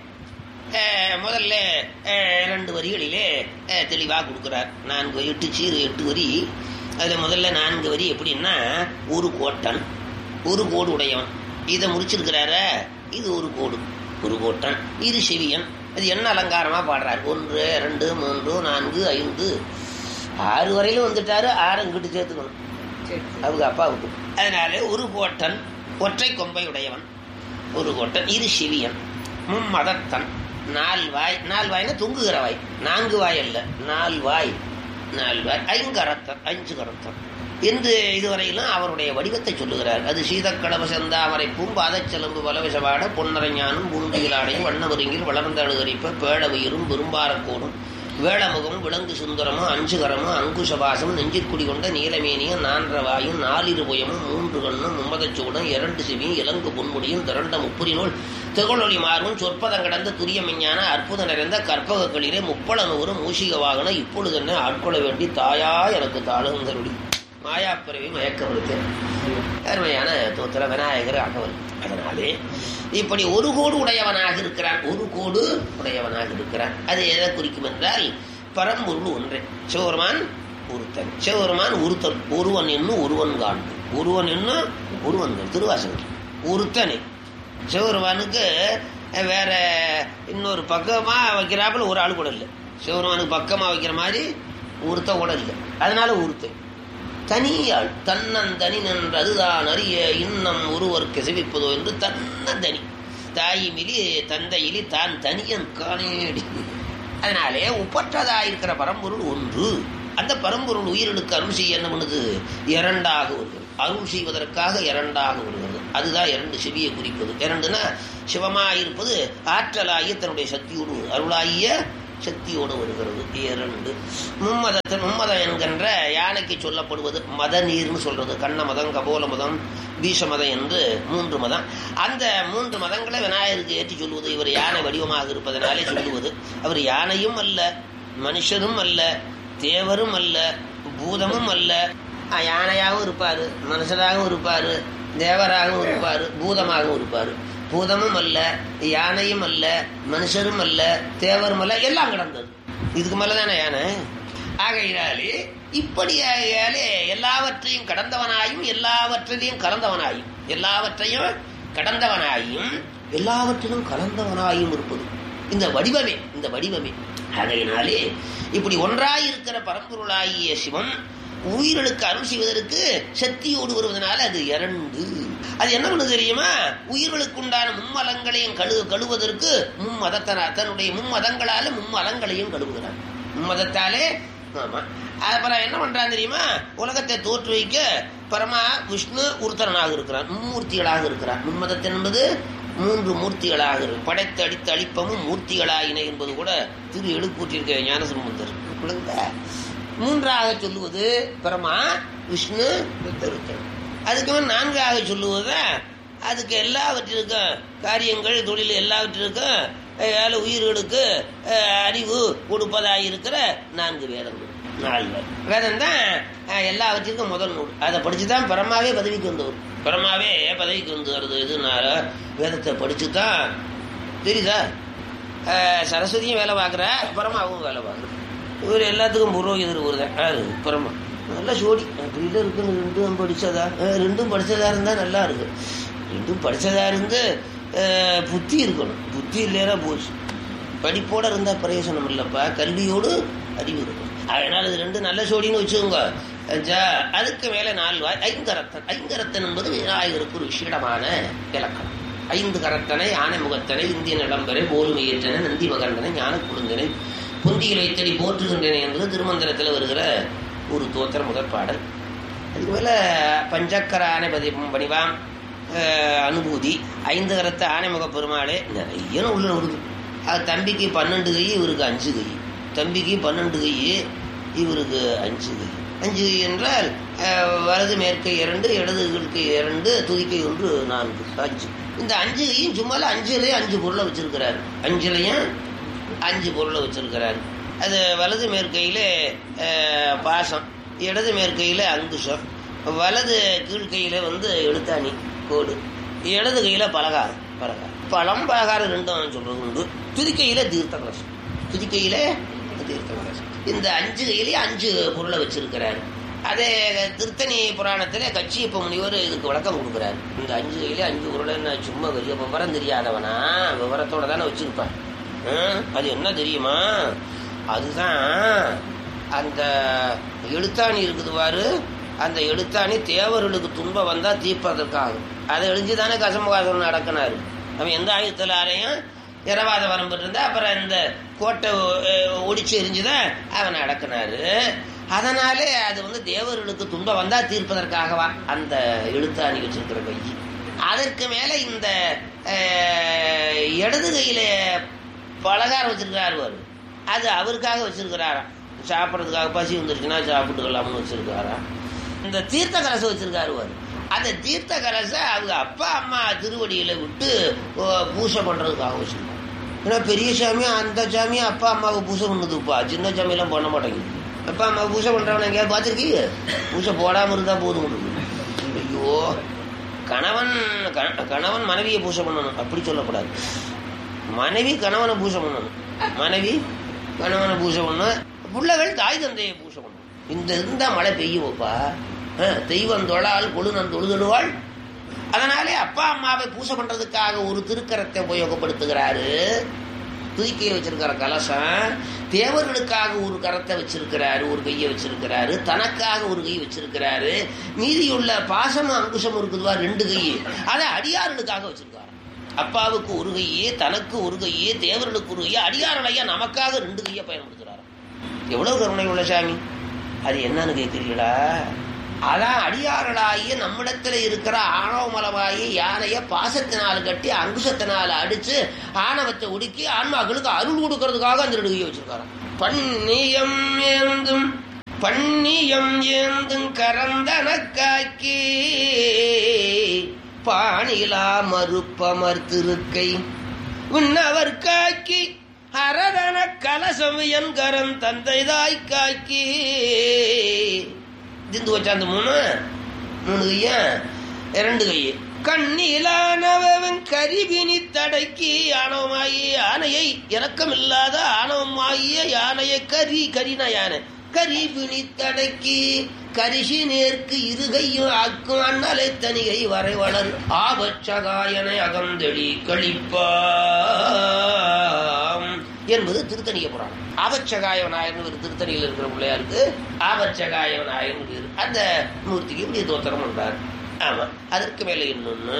முதல்ல இரண்டு வரிகளிலே தெளிவாக கொடுக்கிறார். நான்கு எட்டு சீரு எட்டு வரி. அதுல முதல்ல நான்கு வரி எப்படின்னா, ஒரு கோட்டன், ஒரு கோடு உடையவன். இதை முடிச்சிருக்கிறார. இது ஒரு கோடு, ஒரு கோட்டன். இரு செவியன். அது என்ன அலங்காரமா பாடுறார். ஒன்று ரெண்டு மூன்று நான்கு ஐந்து ஆறு வரையிலும் வந்துட்டாரு. ஆறு இங்கிட்டு சேர்த்துக்கணும் அவங்க அப்பாவுக்கு. அதனால ஒரு கோட்டன், ஒற்றை கொம்பை உடையவன், ஒரு கோட்டன். இரு செவியன், மும்மதத்தன், நால் வாய். நால் வாய்னா தொங்குகிற வாய், நான்கு வாய் அல்ல, நால் வாய், நால் வாய். ஐங்கரத்தன், அஞ்சு கரத்தன் என்று இதுவரையிலும் அவருடைய வடிவத்தை சொல்லுகிறார். அது சீதக்கடவ செந்தாமரை பூம்பாதச்செலம்பு பலவிசவாட பொன்னரைஞானும் பூண்டிகளாடையும் வண்ணவருங்கில் வளர்ந்த அழுகரிப்ப பேழவயிரும் பெரும்பாரக்கோடும் வேளமுகம் விலங்கு சுந்தரமும் அஞ்சு கரமும் அங்குசபாசம் நெஞ்சிற்குடி கொண்ட நீலமேனியும் நான்றவாயும் நாலிருபயமும் மூன்று கண்ணும் மும்மதச்சூடும் இரண்டு செவியும் இலங்கு பொன்முடியும் திரண்ட முப்புரிநூல் திகழொளி மார்பும் சொற்பதம் கடந்த துரியமெஞ்ஞான அற்புத நிறைந்த கற்பக களிரே முப்பள நூறு மூஷிக வாகன இப்பொழுது என்ன ஆட்கொள்ள வேண்டி தாயா எனக்கு தாழுந்தருடி மாயாப்பிறவி மயக்கப்படுத்தேன். அருமையான தோத்திர விநாயகர் அகவல். அதனாலே இப்படி ஒரு கோடு உடையவனாக இருக்கிறான், ஒரு கோடு உடையவனாக இருக்கிறான். அது எதை குறிக்கும் என்றால் பரம்பொருள் ஒன்றே. சிவபெருமான் ஒருத்தன், சிவபெருமான் ஒருத்தன். ஒருவன் என்னும் ஒருவன் காண்பு, ஒருவன் என்னும் ஒருவன் திருவாசகர் ஒருத்தனே. சிவபெருமானுக்கு வேற இன்னொரு பக்கமா வைக்கிறாப்புல ஒரு ஆள் கூட இல்லை. சிவபெருமானுக்கு பக்கமா வைக்கிற மாதிரி ஒருத்த கூட இல்லை. அதனால ஒருத்தன் தனியாள். தன்னந்தனி நின்றதுதான் அறிய இன்னம் ஒருவர் கெசவிப்பதோ என்று தன்னந்தனி. தாயிமிலி தந்தையிலி தான் தனியன் காணேடி. அதனாலே ஒப்பற்றதாயிருக்கிற பரம்பொருள் ஒன்று. அந்த பரம்பொருள் உயிர்களுக்கு அருள் செய்ய என்ன பண்ணுது? இரண்டாக வருகிறது. அருள் செய்வதற்காக இரண்டாக வருகிறது. அதுதான் இரண்டு செவியை குறிப்பது. இரண்டுனா சிவமாயிருப்பது ஆற்றலாகிய தன்னுடைய சக்தியோடு அருளாகிய சக்தியோடு வருகிறது. இரண்டு மும்மதத்தின் மும்மதம் என்கின்ற யானைக்கு சொல்லப்படுவது மத நீர்னு சொல்றது. கண்ண மதம், கபோல மதம், பீச மதம் என்று மூன்று மதம். அந்த மூன்று மதங்களை விநாயகருக்கு ஏற்றி சொல்லுவது. இவர் யானை வடிவமாக இருப்பதனாலே சொல்லுவது. அவர் யானையும் அல்ல, மனுஷரும் அல்ல, தேவரும் அல்ல, பூதமும் அல்ல. யானையாகவும் இருப்பாரு, மனுஷராகவும் இருப்பாரு, தேவராகவும் இருப்பாரு, பூதமாகவும் இருப்பாரு. பூதமும் அல்ல, யானையும் அல்ல, மனுஷரும் அல்ல, தேவரும் அல்ல, எல்லாம் கிடந்தது. இதுக்கு மேலதானே யானை. ஆகையினாலே இப்படியாலே எல்லாவற்றையும் கடந்தவனாயும் எல்லாவற்றிலையும் கலந்தவனாயும் எல்லாவற்றையும் கடந்தவனாயும் எல்லாவற்றிலும் கலந்தவனாயும் இருப்பது இந்த வடிவமே. இந்த வடிவமே. ஆகையினாலே இப்படி ஒன்றாயிருக்கிற பரம்பொருளாகிய சிவன் உயிர்களுக்கு அருள் செய்வதற்கு சக்தியோடு வருவதனால அது இரண்டு. அது என்ன பண்ணு தெரியுமா? உயிர்களுக்கு உண்டான மும்மலங்களையும் கழு கழுவதற்கு மும்மதத்தனா தன்னுடைய மும்மதங்களால மும்மலங்களையும் கழுவுகிறான். மும்மதத்தாலே. ஆமா. அப்புறம் என்ன பண்றான் தெரியுமா? உலகத்தை தோற்று வைக்க பரமா விஷ்ணு ஒருத்தரனாக இருக்கிறான், மும்மூர்த்திகளாக இருக்கிறான். மும்மதத்தின் என்பது மூன்று மூர்த்திகளாக இருக்கு. படைத்து அடித்து அழிப்பமும் மூர்த்திகளாயின என்பது கூட திரு எழுக்கூற்றிருக்க ஞானசம்பந்தர். மூன்றாக சொல்லுவது பரமா விஷ்ணு ருத்தர். அதுக்கு நான்காக சொல்லுவது அதுக்கு எல்லாவற்றிற்கும் காரியங்கள் தொழில் எல்லாவற்றிற்கும் ஏழு உயிர்களுக்கு அறிவு கொடுப்பதாயிருக்கிற நான்கு வேதங்கள். நாலு வேதம் தான் எல்லாவற்றிற்கும் முதல் நூல். அதை படிச்சுதான் பரமாவே பதவிக்கு வந்தவர். பரமாவே பதவிக்கு வந்து வருது. எதுனால வேதத்தை படிச்சுதான் தெரியுதா? சரஸ்வதியும் வேலை பார்க்குற, பரமாவும் வேலை பார்க்குற. இவர் எல்லாத்துக்கும் புரோகிதர் ஒருதான். அது பரமா நல்லா சோடி அப்படில இருக்குன்னு ரெண்டும் படிச்சதா ரெண்டும் படிச்சதா இருந்தா நல்லா இருக்கு. ரெண்டும் படிச்சதா இருந்து புத்தி இருக்கணும். புத்தி இல்லையா போச்சு. படிப்போட இருந்தா பிரயோசனம் இல்லப்பா. கல்வியோடு அறிவு இருக்கும். அதனால இது ரெண்டு நல்ல சோடின்னு வச்சுக்கோங்க. அதுக்கு மேல நாலு ஐங்கரத்தன். ஐங்கரத்தன் என்பது விநாயகருக்கு ஒரு விசேடமான இலக்கணம். ஐந்து கரத்தனை, ஆனை முகத்தனை, இந்திய நிலம்பரை, போலுமையேற்றனை, நந்தி மகண்டனை, ஞான குழுந்தனை, பொந்தியில் வைத்தடி போற்றுகின்றன என்பது திருமந்திரத்தில் வருகிற ஒரு தோத்திர முதற் பாடல். அதுக்கு மேல பஞ்சக்கர ஆனை பதி பணிவாம் அனுபூதி, ஐந்து கரத்த ஆனைமுக பெருமாளே நிறைய உள்ள வருது. அது தம்பிக்கு பன்னெண்டு கை, இவருக்கு அஞ்சு கை. தம்பிக்கு பன்னெண்டு கை, இவருக்கு அஞ்சு கை. அஞ்சு கை என்றால் வலது மேற்கை இரண்டு, இடதுகளுக்கு இரண்டு, துதிக்கை ஒன்று, நான்கு, அஞ்சு. இந்த அஞ்சு கையும் சும்மால அஞ்சுலையும் அஞ்சு பொருளை வச்சிருக்கிறாரு. அஞ்சுலையும் அஞ்சு பொருளை வச்சிருக்கிறாரு. அது வலது மேற்கையில பாசம், இடது மேற்கையில அங்குஷம், வலது கீழ்கையில வந்து எழுத்தாணி கோடு, இடது கையில பலகாரம். பலகாரம் பழம் பலகாரம் ரெண்டும் சொல்றது உண்டு. துதிக்கையில தீர்த்த கலசம். துதிக்கையில தீர்த்த கலசம். இந்த அஞ்சு கையிலேயே அஞ்சு பொருளை வச்சிருக்கிறாரு. அதே திருத்தணி புராணத்துல கச்சியப்ப முனிவர் இதுக்கு விளக்கம் கொடுக்குறாரு. இந்த அஞ்சு கையிலே அஞ்சு பொருளை என்ன சும்மா பெரிய விவரம் தெரியாதவனா? விவரத்தோட தானே வச்சிருப்பான். அது என்ன தெரியுமா? அதுதான் அந்த எழுத்தாணி இருக்குது பாரு. அந்த எழுத்தாணி தேவர்களுக்கு துன்பம் வந்தா தீர்ப்பதற்காகும். அதை எழுஞ்சுதானே கசமுகாசம் நடக்கினாரு. அவன் எந்த ஆயுதத்தில் ஆரையும் இரவாத வரம்பு இருந்தா அப்புறம் இந்த கோட்டை ஒடிச்சு எரிஞ்சுதான் அவன் அடக்கினாரு. அதனாலே அது வந்து தேவர்களுக்கு துன்பம் வந்தா தீர்ப்பதற்காகவா அந்த எழுத்தாணி வச்சிருக்கிற கை. அதற்கு மேல இந்த இடது கையில பலகாரம் வச்சிருக்கிறாரு. அது அவருக்காக வச்சிருக்கிறாராம். சாப்பிட்றதுக்காக பசி வந்துருச்சுன்னா சாப்பிட்டுக்கலாம்னு வச்சிருக்காராம். இந்த தீர்த்த கலசம் வச்சிருக்காரு. அந்த தீர்த்த கலசை அவங்க அப்பா அம்மா திருவடியில விட்டு பூசை பண்றதுக்காக வச்சிருக்காங்க. ஏன்னா பெரிய சாமியும் அந்த சாமியும் அப்பா அம்மாவுக்கு பூசை பண்ணுதுப்பா. சின்ன சாமியெல்லாம் பண்ண மாட்டேங்குது. அப்பா அம்மாவுக்கு பூசை பண்றவன எங்கேயாவது பார்த்துருக்கீங்க? பூசை போடாம இருந்தா போதும். ஐயோ, கணவன் கணவன் மனைவியை பூசை பண்ணணும் அப்படி சொல்லக்கூடாது. மனைவி கணவனை பூசை பண்ணணும். மனைவி கணவனை பூசை பண்ணணும். பிள்ளைகள் தாய் தந்தையை பூசை பண்ணணும். இந்த இருந்தா மழை பெய்யுவோப்பா. தெய்வம் தொழால் கொழுநன் தொழுதொழுவாள். அதனாலே அப்பா அம்மாவை பூசை பண்றதுக்காக ஒரு திருக்கரத்தை உபயோகப்படுத்துகிறாரு. துதிக்கையை வச்சிருக்கிற கலசம். தேவர்களுக்காக ஒரு கரத்தை வச்சிருக்கிறாரு, ஒரு கையை வச்சிருக்கிறாரு. தனக்காக ஒரு கை வச்சிருக்கிறாரு. மீதியுள்ள பாசமும் அங்குஷமும் இருக்குதுவா ரெண்டு கை, அதை அடியார்களுக்காக வச்சிருக்காரு. அப்பாவுக்கு ஒரு கையே, தனக்கு ஒரு கையே, தேவர்களுக்கு ஒரு கையே, அடியாரலையா நமக்காக ரெண்டு கையை பயன்படுத்துறாரு. எவ்வளவு கருணை உள்ள சாமி! அது என்னன்னு கேட்கிறீங்களா? அதான் அடியார்களாகிய நம்மிடத்துல இருக்கிற ஆணவமலமாகிய யானைய பாசத்தினால் கட்டி அங்குசத்தினால் அடிச்சு ஆணவத்தை ஒடுக்கி ஆன்மாக்களுக்கு அருள் கொடுக்கறதுக்காக அந்த ரெண்டு கையை வச்சிருக்காராம். பன்னியம் ஏந்தும் பன்னியம் ஏந்தும் கரந்தனக்காக்கி பாணிலா மறுப்பமர் திருக்கை உன்னவர் காக்கி அரதன கலசம் என் கரம் தந்தைதாய் காக்கி. திந்து வச்சா அந்த மூணு மூணு கையா இரண்டு கையை கண்ணிலானவன் கரிபினி தடக்கி ஆணவமாகிய யானையை இரக்கமில்லாத ஆணவமாகிய யானையை கரி கரினா யானை கரிபினி தடக்கி கரிசி நேர்க்கு இருகையும் ஆக்கும் அண்ணலை தனிகை வரை வளர் ஆபச்சகாயனை அகந்தெளி கழிப்பா என்பது திருத்தணிய புராணம். ஆபச்சகாய விநாயகன் ஒரு திருத்தணியில் இருக்கிற பிள்ளையாருக்கு ஆபச்சகாய விநாயகன் பேரு. அந்த மூர்த்திக்கு இப்படி தோத்திரம் பண்றாரு. ஆமா, அதற்கு மேல இன்னொன்னு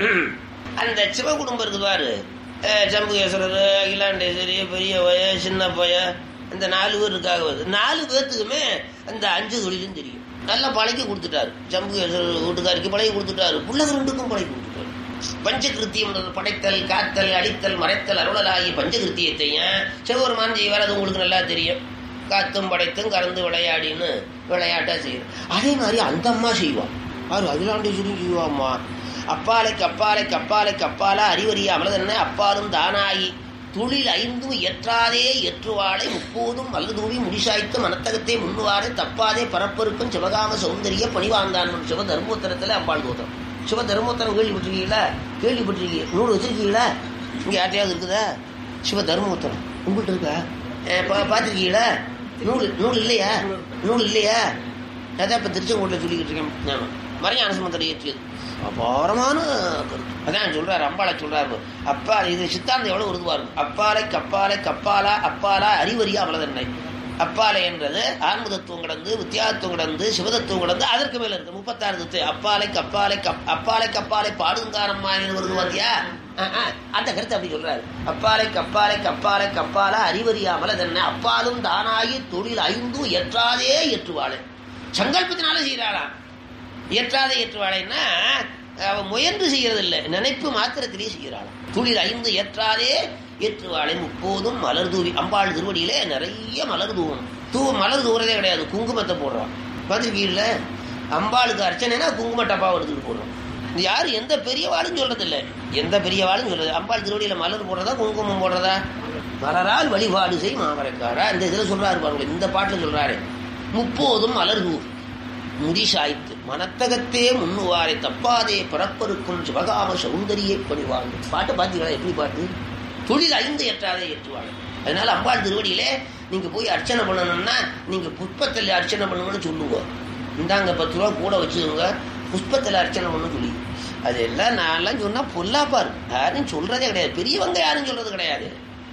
அந்த சிவகுடும்பம் இருக்குவாரு, சம்புகேஸ்வரர், அகிலாண்டேஸ்வரி, பெரிய பய, சின்ன பய, இந்த நாலு பேர் இருக்காக வருது. நாலு பேர்த்துக்குமே அந்த அஞ்சு தொழிலும் தெரியும். நல்லா பழக்கி கொடுத்துட்டாரு. சம்புகேஸ்வரர் வீட்டுக்காருக்கு பழகி கொடுத்துட்டாரு, பிள்ளைங்க ரெண்டுக்கும் பழகி கொடுத்துட்டாரு. பஞ்சகிருத்தியம் படைத்தல், காத்தல், அடித்தல், மறைத்தல், அருளலாகிய பஞ்சகிருத்தியத்தையும் சிவபெருமான் செய்வார். அது உங்களுக்கு நல்லா தெரியும். காத்தும் படைத்தும் கறந்து விளையாடின்னு விளையாட்டா செய்யும். அதே மாதிரி அந்த அம்மா செய்வான். ஆறு அகிலாண்டேஸ்வரி செய்வாம்மா. அப்பாலைக்கு அப்பாலைக்கு அப்பாலைக்கு அப்பாலா அறிவறிய அமலதன்ன அப்பாலும் தானாயி தொழில் ஐந்தும் எற்றாதே எற்றுவாளை முப்போதும் வல்லதூவி முடிசாய்த்து மனத்தகத்தை முன்னுவாரே தப்பாதே பரப்பருக்கும் சிவகாம சௌந்தரிய பணிவாந்தான் சிவ தர்மோத்தரத்துல அம்பாள் தோத்திரம். சிவ தர்மோத்தரம் கேள்விப்பட்டிருக்கீங்களா? கேள்விப்பட்டிருக்கீங்க? நூல் வச்சிருக்கீங்களா? இங்க யார்ட்டையாவது இருக்குதா சிவ தர்மோத்தரம்? உங்கள்கிட்ட இருக்கா? பார்த்துருக்கீங்களா? நூல் நூல் இல்லையா? நூல் இல்லையா? அதான் இப்ப திருச்செங்கோட்டில் சொல்லிக்கிட்டு இருக்கேன். மறைஞான சம்பந்தர் இயற்றியது அபாரமான கருத்து. அதான் சொல்றாரு, அம்பாளை சொல்றாரு. அப்பா இது சித்தாந்தம் எவ்வளவு உருதுவா இருக்கும். அப்பாலை கப்பாலை கப்பாலா அப்பாலா அறிவறியா அவ்வளதன்னை. அப்பாலை என்றது ஆன்மதத்துவம் கடந்து வித்தியாத்துவம் கடந்து சிவதத்துவம் கடந்து அதற்கு மேல இருக்கு முப்பத்தாறு தத்துவம். அப்பாலை கப்பாலை கப் அப்பாலை கப்பாலை பாடுங்காரம்மா வருது பாத்தியா? அந்த கருத்து அப்படி சொல்றாரு. அப்பாலை கப்பாலை கப்பாலை கப்பாலா அறிவறியாமல் அதென்ன அப்பாலும் தானாகி தொழில் ஐந்தும் எற்றாதே ஏற்றுவாளை. சங்கல்பத்தினால செய்யறாளாம். ஏற்றாதே ஏற்றுவாளைன்னா அவன் முயன்று செய்யறது இல்லை, நினைப்பு மாத்திரத்திலேயே செய்யறாளாம். தொழில் ஐந்து ஏற்றாதே ஏற்றுவாளை முப்போதும் மலர் தூவி. அம்பாள் திருவடியிலே நிறைய மலர் தூவம். தூ மலர் தூவுறதே கிடையாது, குங்குமத்தை போடுறான். பார்த்துருக்கீங்கள? அம்பாளுக்கு அர்ச்சனைனா குங்கும டப்பா எடுத்துட்டு போடுறோம். இது யாரு எந்த பெரியவாளும் சொல்றது இல்லை, எந்த பெரியவாளும் சொல்றது. அம்பாள் திருவடியில மலர் போடுறதா குங்குமம் போடுறதா? மலரால் வழிபாடு செய் மாமரைக்காரா. இந்த இதுல சொல்றாரு பாருங்க, இந்த பாட்டுல சொல்றாரு. முப்போதும் மலர் தூவி முடி சாய்த்து மனத்தகத்தே முன்னுவாரை தப்பாதே பரப்பருக்கும் சிவகாம சௌந்தரியை பணிவாங்க. பாட்டு பார்த்தீங்களா? எப்படி பாட்டு? தொழில் ஐந்து ஏற்றாதே ஏற்றுவாங்க. அதனால அம்பாள் திருவடியிலே நீங்க போய் அர்ச்சனை பண்ணணும்னா நீங்க புஷ்பத்தில் அர்ச்சனை பண்ணணும்னு சொல்லுங்க. இந்தாங்க பத்து ரூபா கூட வச்சுக்கோங்க, புஷ்பத்தில் அர்ச்சனை பண்ணு சொல்லி. அதெல்லாம் நான்லாம் சொன்னா பொல்லாப்பா இருக்கு. யாரும் சொல்றதே கிடையாது, பெரியவங்க யாரும் சொல்றது கிடையாது.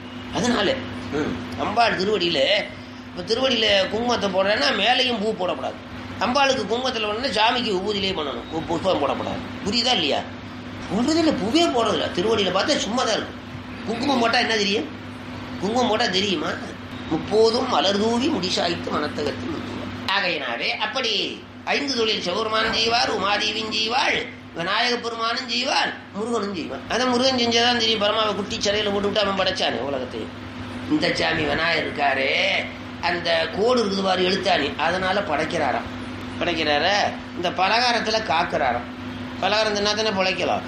அதனால அம்பாள் திருவடியில இப்ப திருவடியில குங்குமத்தை போடுறேன்னா மேலையும் பூ போடக்கூடாது. அம்பாளுக்கு குங்குமத்தில் பண்ணா சாமிக்கு உபூதியிலே பண்ணணும், புஷ்பம் போடக்கூடாது. புரியுதா இல்லையா? போடுறதில்ல, பூவே போடுறதில்ல. திருவடியில பார்த்தா சும்மா தான் இருக்கும். குங்குமம் போட்டா என்ன தெரியும்? குங்குமம் போட்டா தெரியுமா? முப்போதும் மலர் தூவி முடிசாய்த்து மனத்தகத்தில் ஆகையினாவே அப்படி ஐந்து தொழில் சிவபெருமானும் செய்வார், உமாதேவியும் செய்வாள், விநாயக பெருமானும் செய்வார், முருகனும் செய்வார். அதான் முருகன் செஞ்சதான் தெரியும். பரமாவை குட்டி சிறையில போட்டு விட்டு அவன் படைச்சானே உலகத்தையும். இந்த சாமி விநாயகர் இருக்காரு, அந்த கோடு இருக்குது பாரு எழுத்தாணி, அதனால படைக்கிறாராம். படைக்கிறார இந்த பலகாரத்துல காக்குறாராம். பலகாரம் தின்னா தானே பிழைக்கலாம்.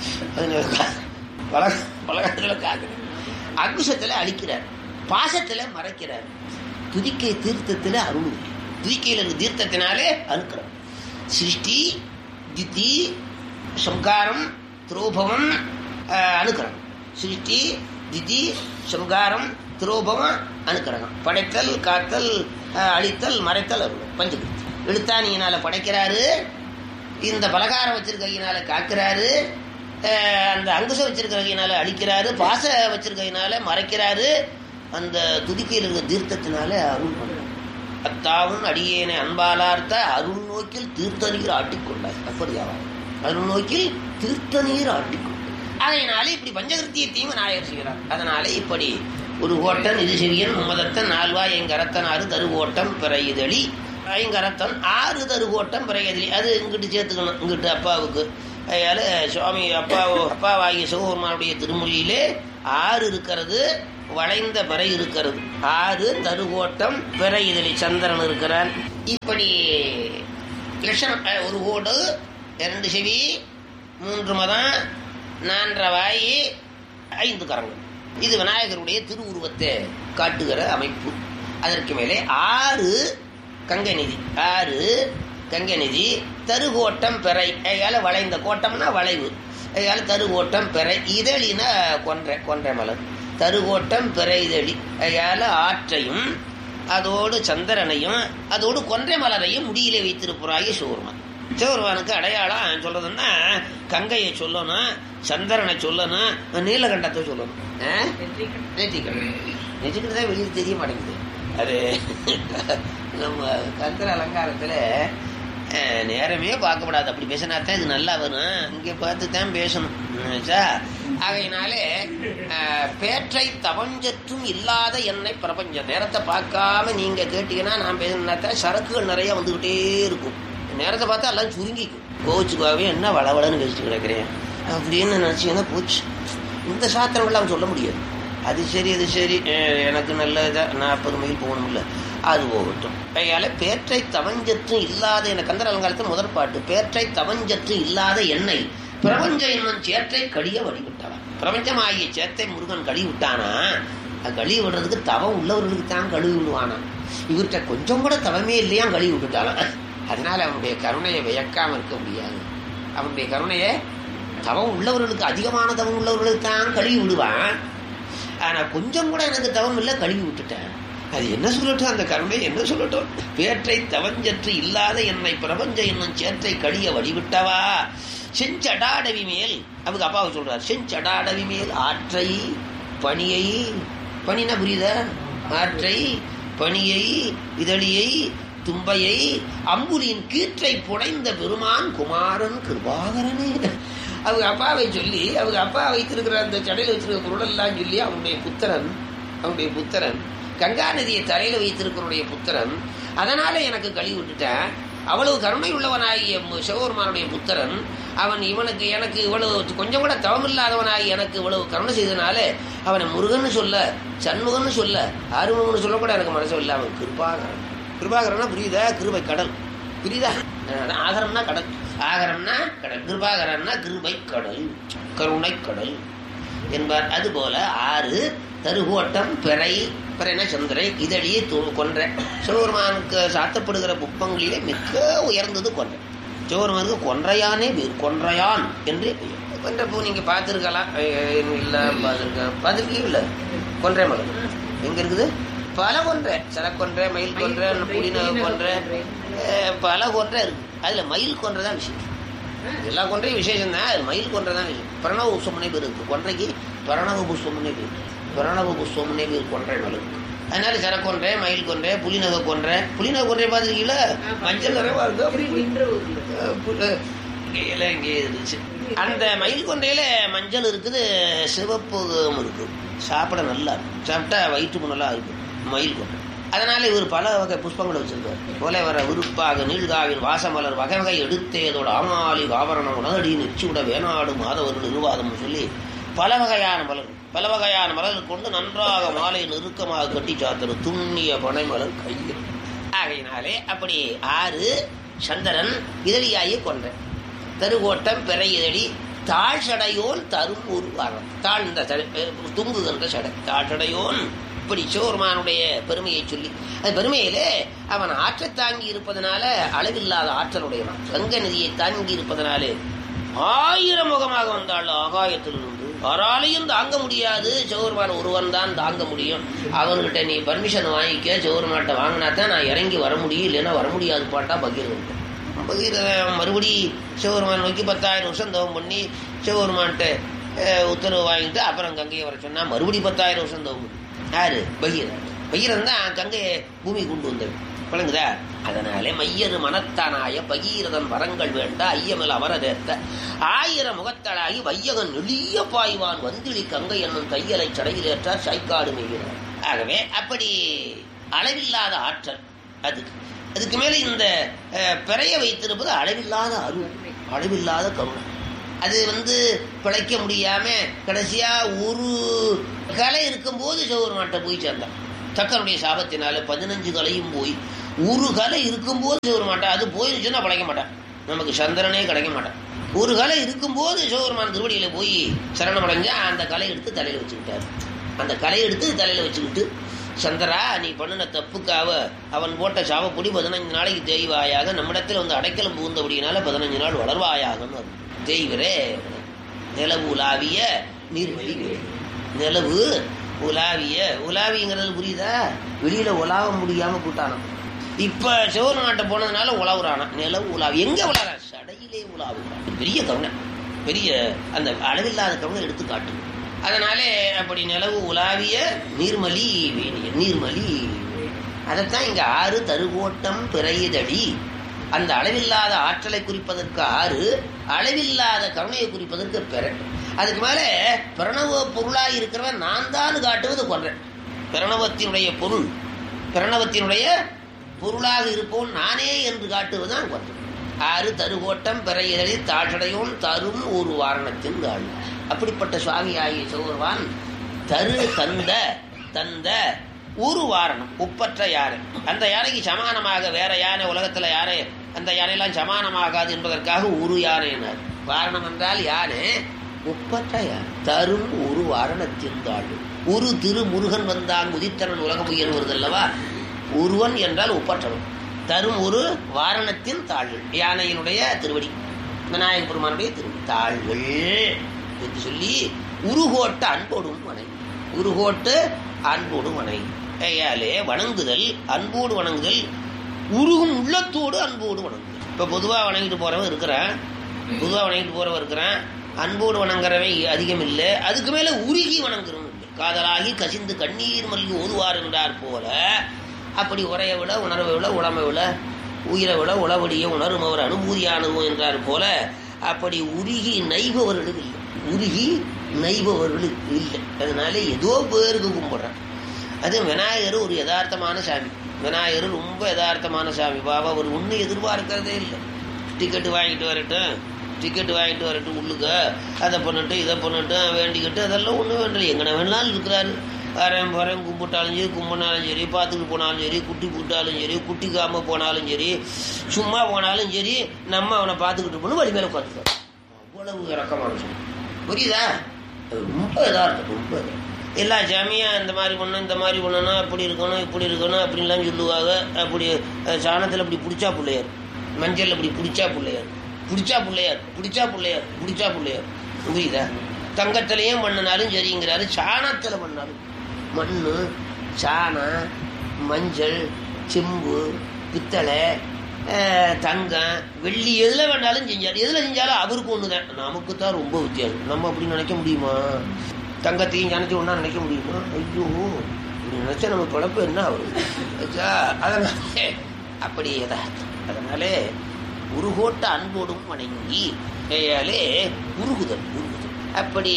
பலக பலகாரத்துல காக்குற, அங்குசத்துல அழிக்கிறார், பாசத்துல மறைக்கிறார், துதிக்கை தீர்த்தத்துல அருள். துதிக்கையில் இருக்க தீர்த்தத்தினாலே அனுக்கிறார். சிருஷ்டி திதி சம்காரம் திரோபவம் அனுக்கிரகம். சிருஷ்டி திதி சம்காரம் திரோபவம் அனுக்கிரகம். படைத்தல் காத்தல் அழித்தல் மறைத்தல் அருள் பஞ்சகிருத்தி. எழுத்தாணியினால படைக்கிறாரு, இந்த பலகாரம் வச்சிருக்கையினால காக்கிறாரு, அந்த அங்குசம் வச்சிருக்கையினால அழிக்கிறாரு, பாச வச்சிருக்கையினால மறைக்கிறாரு, அந்த துதிக்கையில் இருக்க தீர்த்தத்தினால அருள் பண்றாரு. அத்தாவும் அடியேனை அன்பாலார்த்த அருள் நோக்கில் தீர்த்த நீர் ஆட்டிக்கொண்டார். அப்படியாவா? அருள் நோக்கில் தீர்த்த நீர் ஆட்டிக்கொண்டார். அதனால இப்படி பஞ்சகிருத்தியத்தையும் விநாயகர் செய்கிறார். அதனால இப்படி ஒரு ஓட்டன் இது செவியன் மும்மதத்தன் நால்வாய் எங்கரத்தன் ஆறு தருவோட்டம் பிறையுதளி ஐங்கரத்தன் ஆறு தருவோட்டம் பிறையுதளி. அது இங்கிட்டு சேர்த்துக்கணும், இங்கிட்டு அப்பாவுக்கு. அதனால சுவாமி அப்பா அப்பாவாகிய சிவபெருமானுடைய திருமொழியிலே ஆறு இருக்கிறது, வளைந்த பிறை இருக்கிறது. ஆறு தருவோட்டம் பிறையுதளி சந்திரன் இருக்கிறான். இப்படி லட்சணம். ஒரு ஓடு, இரண்டு செவி, மூன்று மதம், நான்கரை வாய், ஐந்து கரங்கள். இது விநாயகருடைய திருவுருவத்தை காட்டுகிற அமைப்பு. அதற்கு மேலே ஆறு கங்கை நிதி, ஆறு கங்கை நிதி தருகோட்டம் பிறை. அதால வளைந்த கோட்டம்னா வளைவு, அதால தருகோட்டம் பிறை. இதழினா கொன்றை, கொன்றை மலர். தருகோட்டம் பிறை இதழி. அதால ஆற்றையும் அதோடு சந்திரனையும் அதோடு கொன்றை மலரையும் முடியிலே வைத்திருப்பாயே சிவபெருமான். சிவபெருமானுக்கு அடையாளம் சொல்றதுன்னா கங்கையை சொல்லணும், சந்திரனை சொல்லணும், நீலகண்டத்தை சொல்லணும். நெற்றிக்கடன் நெற்றிக்கடன் வெளியே தெரிய மாட்டேங்குது. அது நம்ம கத்திர அலங்காரத்துல நேரமே பார்க்கப்படாது. அப்படி பேசினாத்தான் இது நல்லா வரும். இங்கே பார்த்து தான் பேசணும். ஆகையினாலே பேற்றை தவஞ்சற்றும் இல்லாத என்னை பிரபஞ்சம். நேரத்தை பார்க்காம நீங்க கேட்டீங்கன்னா நான் பேசினாத்தான் சரக்குகள் நிறைய வந்துகிட்டே இருக்கும். நேரத்தை பார்த்தா எல்லாம் சுருங்கிக்கும். கோச்சுக்காவே என்ன வளவளன்னு பேசிட்டு கிடக்கிறேன் அப்படின்னு நினைச்சீங்கன்னா போச்சு. இந்த சாத்திரங்கள்லாம் சொல்ல முடியாது. அது சரி, அது சரி, எனக்கு நல்லதா நாற்பது மைல் போகணும்ல, அது போகட்டும். அதனால பேற்றை தவஞ்சற்றும் இல்லாத என கந்தர் அலங்காரத்தில் முதற் பாட்டு. பேற்றை தவஞ்சற்று இல்லாத எண்ணெய் பிரபஞ்ச என்னும் சேற்றை கடிய வழிவிட்டான். பிரபஞ்சம் ஆகிய சேத்தை முருகன் கழுவி விட்டானா, அது கழுவி விடுறதுக்கு தவம் உள்ளவர்களுக்கு தான் கழுவி விடுவானா. இவர்கிட்ட கொஞ்சம் கூட தவமே இல்லையா கழுவி விட்டுட்டானா. அதனால அவனுடைய கருணையை வியக்காம இருக்க முடியாது. அவனுடைய கருணையை தவம் உள்ளவர்களுக்கு, அதிகமான தவம் உள்ளவர்களுக்கு தான் கழுவி விடுவான். ஆனா கொஞ்சம் கூட எனக்கு தவம் இல்லை, கழுவி விட்டுட்டேன். அது என்ன சொல்லட்டும், அந்த கருணை என்ன சொல்லட்டும். பேற்றை தவஞ்சற்று இல்லாத என்னை பிரபஞ்ச என்னும் சேற்றை கடிய வழிவிட்டவா செஞ்சடாடவி மேல். அவங்க அப்பாவை சொல்றார், செஞ்சடாடவி மேல் ஆற்றை பணியை, பணினா புரியுதா, ஆற்றை பணியை இதழியை தும்பையை அம்புலியின் கீற்றை புடைந்த பெருமான் குமாரன் கிருபாகரனே. அவங்க அப்பாவை சொல்லி, அவங்க அப்பா வைத்திருக்கிற அந்த சடையில் வச்சிருக்கிற பொருளெல்லாம் சொல்லி அவனுடைய புத்திரன், அவனுடைய புத்திரன் கங்கா நதியை தலையில வைத்திருக்கிறனுடைய புத்திரன், அதனால எனக்கு கழுவி விட்டுட்டேன். அவ்வளவு கருணை உள்ளவனாகிய சிவபெருமானுடைய புத்திரன் அவன் இவனுக்கு எனக்கு இவ்வளவு கொஞ்சம் கூட தவமில்லாதவனாகி எனக்கு இவ்வளவு கருணை செய்தனால அவனை முருகன்னு சொல்ல, சண்முகன்னு சொல்ல, அருமுகன்னு சொல்ல கூட எனக்கு மனசு இல்லை. அவன் கிருபாகரன். கிருபாகரன்னா புரியுதா, கிருபை கடல் புரியுதா. ஆகரம்னா கடல், ஆகரம்னா கடல், கிருபாகரன்னா கிருபை கடல், கருணை கடல் என்பார். அதுபோல ஆறு தருகோட்டம் பிறை, பிறைன சந்திரை இதழியை கொன்ற. சிவபெருமானுக்கு சாத்தப்படுகிற புப்பங்களிலே மிக உயர்ந்தது கொன்றை. சிவபெருமானுக்கு கொன்றையானே பேர், கொன்றையான் என்று கொன்றப்போ நீங்க பார்த்துருக்கலாம். இல்லை பார்த்துருக்க பார்த்துருக்கீங்க இல்லை? கொன்றை மலர் எங்க இருக்குது? பல கொன்றை, சரக்கொன்றை, மயில் கொன்றை, புலிநக கொன்றை, பல கொன்றை இருக்கு. அதுல மயில் கொன்றை தான் விஷயம். எல்லா கொன்றையும் விசேஷம் தான், அது மயில் கொன்றை தான் விஷயம். பிரணவ புஷ்பம்னே பேர் இருக்கு கொன்றைக்கு, பிரணவ புஷ்பம்னே பேர், பிரணவ புஷ்பம்னே பேர் கொன்றை மலருக்கு. அதனால சரக்கொன்றை, மயில் கொன்றை, புலிநக கொன்றை. புலிநக கொன்றை பார்த்துருக்கீங்களா? மஞ்சள் நிறைவா இருக்கு. இங்கே இருந்துச்சு. அந்த மயில் கொன்றையில மஞ்சள் இருக்குது, சிவப்பு இருக்கு. சாப்பிட நல்லா இருக்கும், சாப்பிட்டா வயிற்று நல்லா இருக்கும் மயில் கொன்றை. அதனால இவர் பல வகை புஷ்பங்களை வச்சிருக்காரு. கொலை வர விருப்பாக நீழ்காவின் வாசமலர் வகை வகை எடுத்தேதோட ஆமாலி ஆபரணம் உணவடி நிச்சூட வேணாடு மாதவர்கள் நிர்வாதம் சொல்லி பல வகையான மலர், பல வகையான மலர்கள் கொண்டு நன்றாக மாலை நெருக்கமாக கட்டி சாத்துற துண்ணிய பனை மலர் கையில். ஆகையினாலே அப்படி ஆறு சந்திரன் இதழியாயே கொன்ற. தருகோட்டம் பிறை இதழி தாழ் சடையோன் தரும் ஒரு வாரம். தாழ்ந்த துங்குகின்ற சடை தாழ் சடையோன். இப்படி சிவபெருமானுடைய பெருமையை சொல்லி, அது பெருமையிலே அவன் ஆற்றை தாங்கி இருப்பதனால அளவில்லாத ஆற்றலுடையவன். கங்கை நதியை தாங்கி இருப்பதனாலே ஆயிரம் முகமாக வந்தாள் ஆகாயத்திலிருந்து. யாராலையும் தாங்க முடியாது, சிவபெருமான் ஒருவன் தான் தாங்க முடியும். அவன்கிட்ட நீ பர்மிஷன் வாங்கிக்க, சிவபெருமான்கிட்ட வாங்கினா தான் நான் இறங்கி வர முடியும், இல்லைன்னா வர முடியாது பாட்டா பகீரன். பகீரன் மறுபடி சிவபெருமான் நோக்கி பத்தாயிரம் வருஷம் தவம் பண்ணி சிவபெருமான்கிட்ட உத்தரவு வாங்கிட்டு அப்புறம் கங்கையை வர சொன்னா மறுபடி பத்தாயிரம் வருஷம் தவம் பண்ணி. யாரு? பகீரன். பகீரன் தான் கங்கையை பூமி கொண்டு வந்தது. விளங்குதா? அதனாலே மையரு மனத்தானாய பகீரதன் வரங்கள் வேண்ட ஐயமில் அமரதேத்த ஆயிரம் முகத்தளாகி வையகன் எளிய பாய்வான் வந்திழி கங்கை என்னும் தையலை சடையிலேற்றார் சாய்க்காடு மெய்கிறார். ஆகவே அப்படி அளவில்லாத ஆற்றல் அதுக்கு அதுக்கு மேல இந்த பிறைய வைத்திருப்பது அளவில்லாத அருள், அளவில்லாத கருணை. அது வந்து பிழைக்க முடியாம கடைசியா ஒரு கலை இருக்கும்போது சிவபெருமான்ட்ட போய் சேர்ந்தான். தக்கனுடைய சாபத்தினால பதினஞ்சு கலையும் போய் ஒரு கலை இருக்கும்போது சிவபெருமான்ட்ட அது போயிருச்சுன்னா பிழைக்க மாட்டான், நமக்கு சந்திரனே கிடைக்க மாட்டான். ஒரு கலை இருக்கும்போது சிவபெருமான் திருவடியில போய் சரணம் அடைஞ்சா அந்த கலை எடுத்து தலையில வச்சுக்கிட்டாரு. அந்த கலை எடுத்து தலையில வச்சுக்கிட்டு, சந்திரா நீ பண்ணின தப்புக்காக அவன் போட்ட சாவப்பொடி பதினஞ்சு நாளைக்கு தேய்வாயாக, நம்மிடத்தில் வந்து அடைக்கலம் புகுந்தபடியினால பதினஞ்சு நாள் வளர்வாயாகன்னு தேய்வரே. நிலவு உலாவிய நீர்வழி, நிலவு உலாவிய உலாவிங்கிறது புரியுதா? வெளியில உலாவ முடியாம கூட்டானான். இப்ப சிவபெருமான்ட்ட போனதுனால உலாவுறானா. நிலவு உலாவி எங்க உலாவ? சடையிலே உலாவுறான். பெரிய கருணை, பெரிய அந்த அளவில்லாத கருணை எடுத்து காட்டு. அதனாலே அப்படி நிலவு உலாவிய நீர்மலி வேணிய நீர்மலி. அதைத்தான் இங்க ஆறு தருகோட்டம் பிறையுதடி. அந்த அளவில்லாத ஆற்றலை குறிப்பதற்கு ஆறு, அளவில்லாத கருணையை குறிப்பதற்கு பிற. அதுக்கு மேல பிரணவ பொருளாய் இருக்கிறவன் நான் தான் காட்டுவது கொன்றேன். பிரணவத்தினுடைய பொருள், பிரணவத்தினுடைய பொருளாக இருப்போன் நானே என்று காட்டுவதுதான் கொன்றேன். ஆறு தருகோட்டம் பிறையுதடி தாழ்ச்சடையோன் தரும் ஒரு வாரணத்தின் தாழ். அப்படிப்பட்ட சுவாமி ஆகிய சிவபெருமான் தரு தந்த தந்த ஒரு வாரணம் ஒப்பற்ற யானை. அந்த யானைக்கு சமானமாக வேற யானை உலகத்துல யானை அந்த யானையெல்லாம் சமானமாகாது என்பதற்காக ஒரு யானையினார். வாரணம் என்றால் யானை, ஒப்பற்ற யானை. தரும் ஒரு வாரணத்தின் தாழ். ஒரு திரு முருகன் வந்தான் உதித்தனன் உலகம் உயர்வது அல்லவா? ஒருவன் என்றால் ஒப்பற்றவன். தரும் ஒரு வாரணத்தின் தாள்கள், யானையினுடைய திருவடி, விநாயக பெருமானுடைய திருவடி தாள்கள் என்று சொல்லி உருகோட்ட அன்போடும் வணங்கி. உருகோட்டு அன்போடு வணங்கி. கையாலே வணங்குதல், அன்போடு வணங்குதல், உருகும் உள்ளத்தோடு அன்போடு வணங்குதல். இப்ப பொதுவா வணங்கிட்டு போறவன் இருக்கிறான், பொதுவா வணங்கிட்டு போறவன் இருக்கிறான், அன்போடு வணங்குறவன் அதிகம் இல்லை. அதுக்கு மேல உருகி வணங்குறவன் இல்லை. காதலாகி கசிந்து கண்ணீர் மல்கி ஓதுவார் என்றார் போல அப்படி உரைய விட உணர்வை விட உடமை விட உயிரை விட உளவடிய உணரும் அவர் அனுபூதியானதும் என்றார் போல அப்படி உருகி நைபவர்களுக்கு இல்லை, உருகி நைபவர்களுக்கு இல்லை. அதனால ஏதோ பேருக்கு கும்பிடுறான். அது விநாயகர் ஒரு யதார்த்தமான சாமி. விநாயகர் ரொம்ப யதார்த்தமான சாமி. பாபா அவர் ஒன்றும் எதிர்பார்க்கறதே இல்லை. டிக்கெட்டு வாங்கிட்டு வரட்டும், டிக்கெட்டு வாங்கிட்டு வரட்டும், உள்ளுக்க அதை பண்ணிட்டு இதை பண்ணிட்டு வேண்டிக்கிட்டு அதெல்லாம் ஒன்றும் வேண்டல. எங்கன வேணாலும் இருக்கிறாரு. வரேன் போகிறேன், கும்பிட்டாலும் சரி, கும்பினாலும் சரி, பார்த்துக்கிட்டு போனாலும் சரி, குட்டி போட்டாலும் சரி, குட்டிக்காமல் போனாலும் சரி, சும்மா போனாலும் சரி, நம்ம அவனை பார்த்துக்கிட்டு போகணும். வழி மேலே உட்காந்துக்கிறோம். அவ்வளவு இறக்கமான சாமி. புரியுதா? ரொம்ப இதாக இருக்கும். ரொம்ப எல்லா சாமியும் இந்த மாதிரி பண்ணணும், இந்த மாதிரி பண்ணணும், அப்படி இருக்கணும், இப்படி இருக்கணும் அப்படின்லாம் சொல்லுவாங்க. அப்படி சாணத்தில் அப்படி பிடிச்சா பிள்ளையார், மஞ்சள் அப்படி பிடிச்சா பிள்ளையார், பிடிச்சா பிள்ளையார், பிடிச்சா பிள்ளையார், பிடிச்சா பிள்ளையார். புரியுதா? தங்கத்திலையும் பண்ணினாலும் சரிங்கிறாரு, சாணத்தில் பண்ணாலும். மண், சாணம், மஞ்சள், செம்பு, பித்தளை, தங்கம், வெள்ளி எதில் வேணாலும் செஞ்சார். எதில் செஞ்சாலும் அவருக்கு ஒன்று தான். நமக்கு தான் ரொம்ப வித்தியாசம். நம்ம அப்படி நினைக்க முடியுமா? தங்கத்தையும் நினைச்சு ஒன்றா நினைக்க முடியுமா? ஐயோ, இப்படி நினைச்சா நம்ம பிழப்பு என்ன ஆகுது? அதனால அப்படி யதார்த்தம். அதனாலே உருகோட்ட அன்போடும் வணங்கி கையாலே உருகுதல் உருகுதல் அப்படி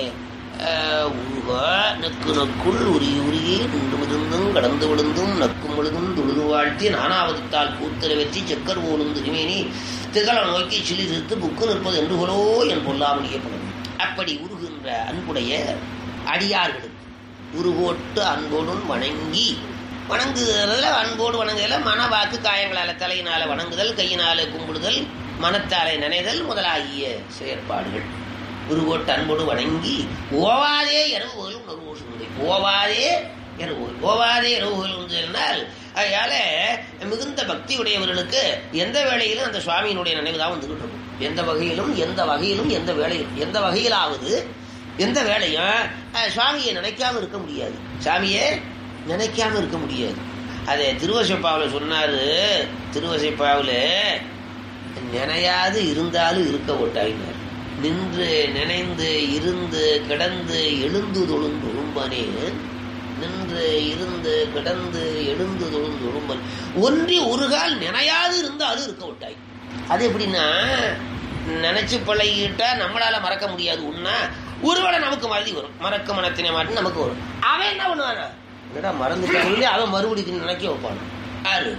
உருக நக்கு நக்குள் உருகி உருகி நின்று மிருந்தும் கடந்து விழுந்தும் நக்கும் விழுதும் தொழுது வாழ்த்தி நானாவதுத்தால் கூத்திர வெற்றி செக்கர் போலும் திருமேனி திகழ நோக்கி சிலி சிரித்து புக்கு நிற்பது என்று போலோ என் பொல்லாமணியப்படும். அப்படி உருகின்ற அன்புடைய அடியார்களுக்கு உருகோட்டு அன்போடும் வணங்கி வணங்குதல அன்போடு வணங்குதல மன வாக்கு காயங்களால தலையினால வணங்குதல், கையினால கும்பிடுதல், மனத்தாலே நினைதல் முதலாகிய செயற்பாடுகள். உருகோட்டு அன்போடு வணங்கி ஓவாதே இரவுகள் உணர்வோடு உண்டு. ஓவாதே இரவுகள் ஓவாதே இரவுகள் உண்டு என்றால் அதனால மிகுந்த பக்தி உடையவர்களுக்கு எந்த வேளையிலும் அந்த சுவாமியினுடைய நினைவு தான் வந்துகிட்டு இருக்கும். எந்த வகையிலும் எந்த வகையிலும் எந்த வேளையிலும் எந்த வகையிலாவது எந்த வேளையும் சுவாமியை நினைக்காம இருக்க முடியாது. சாமியே நினைக்காம இருக்க முடியாது. அதே திருவசைப்பாவில் சொன்னாரு. திருவசைப்பாவில் நினையாது இருந்தாலும் இருக்க ஓட்டாயினார். நின்று நினைந்து இருந்து கிடந்து எழுந்து தொழுந்து உரும்பனே நின்று இருந்து கிடந்து எழுந்து தொழுந்து தொழும்பல் ஒன்றி ஒரு கால் நினையாது இருந்து அது இருக்க விட்டாய். அது எப்படின்னா, நினைச்சு பழகிட்டா நம்மளால மறக்க முடியாது. உன்னா ஒருவேளை நமக்கு மறதி வரும், மறக்க மனத்தினை மாட்டு நமக்கு வரும். அவன் என்ன பண்ணுவானா, என்னடா மறந்துட்டாங்க, அவன் மறுபடியும் நினைக்க வைப்பான். யாரு?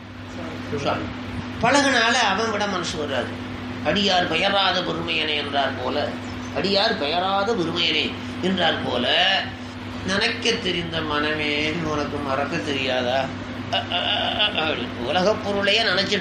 பழகினால அவன் விட மனசு வராது. அடியார் பெயராத பெருமையனே என்றார் போல, அடியார் பெயராத பெருமையனே என்றார் போல, நினைக்க தெரிந்த மனமே உனக்கு மறக்க தெரியாதா? உலகப் பொருளையே நினைச்சிட்டு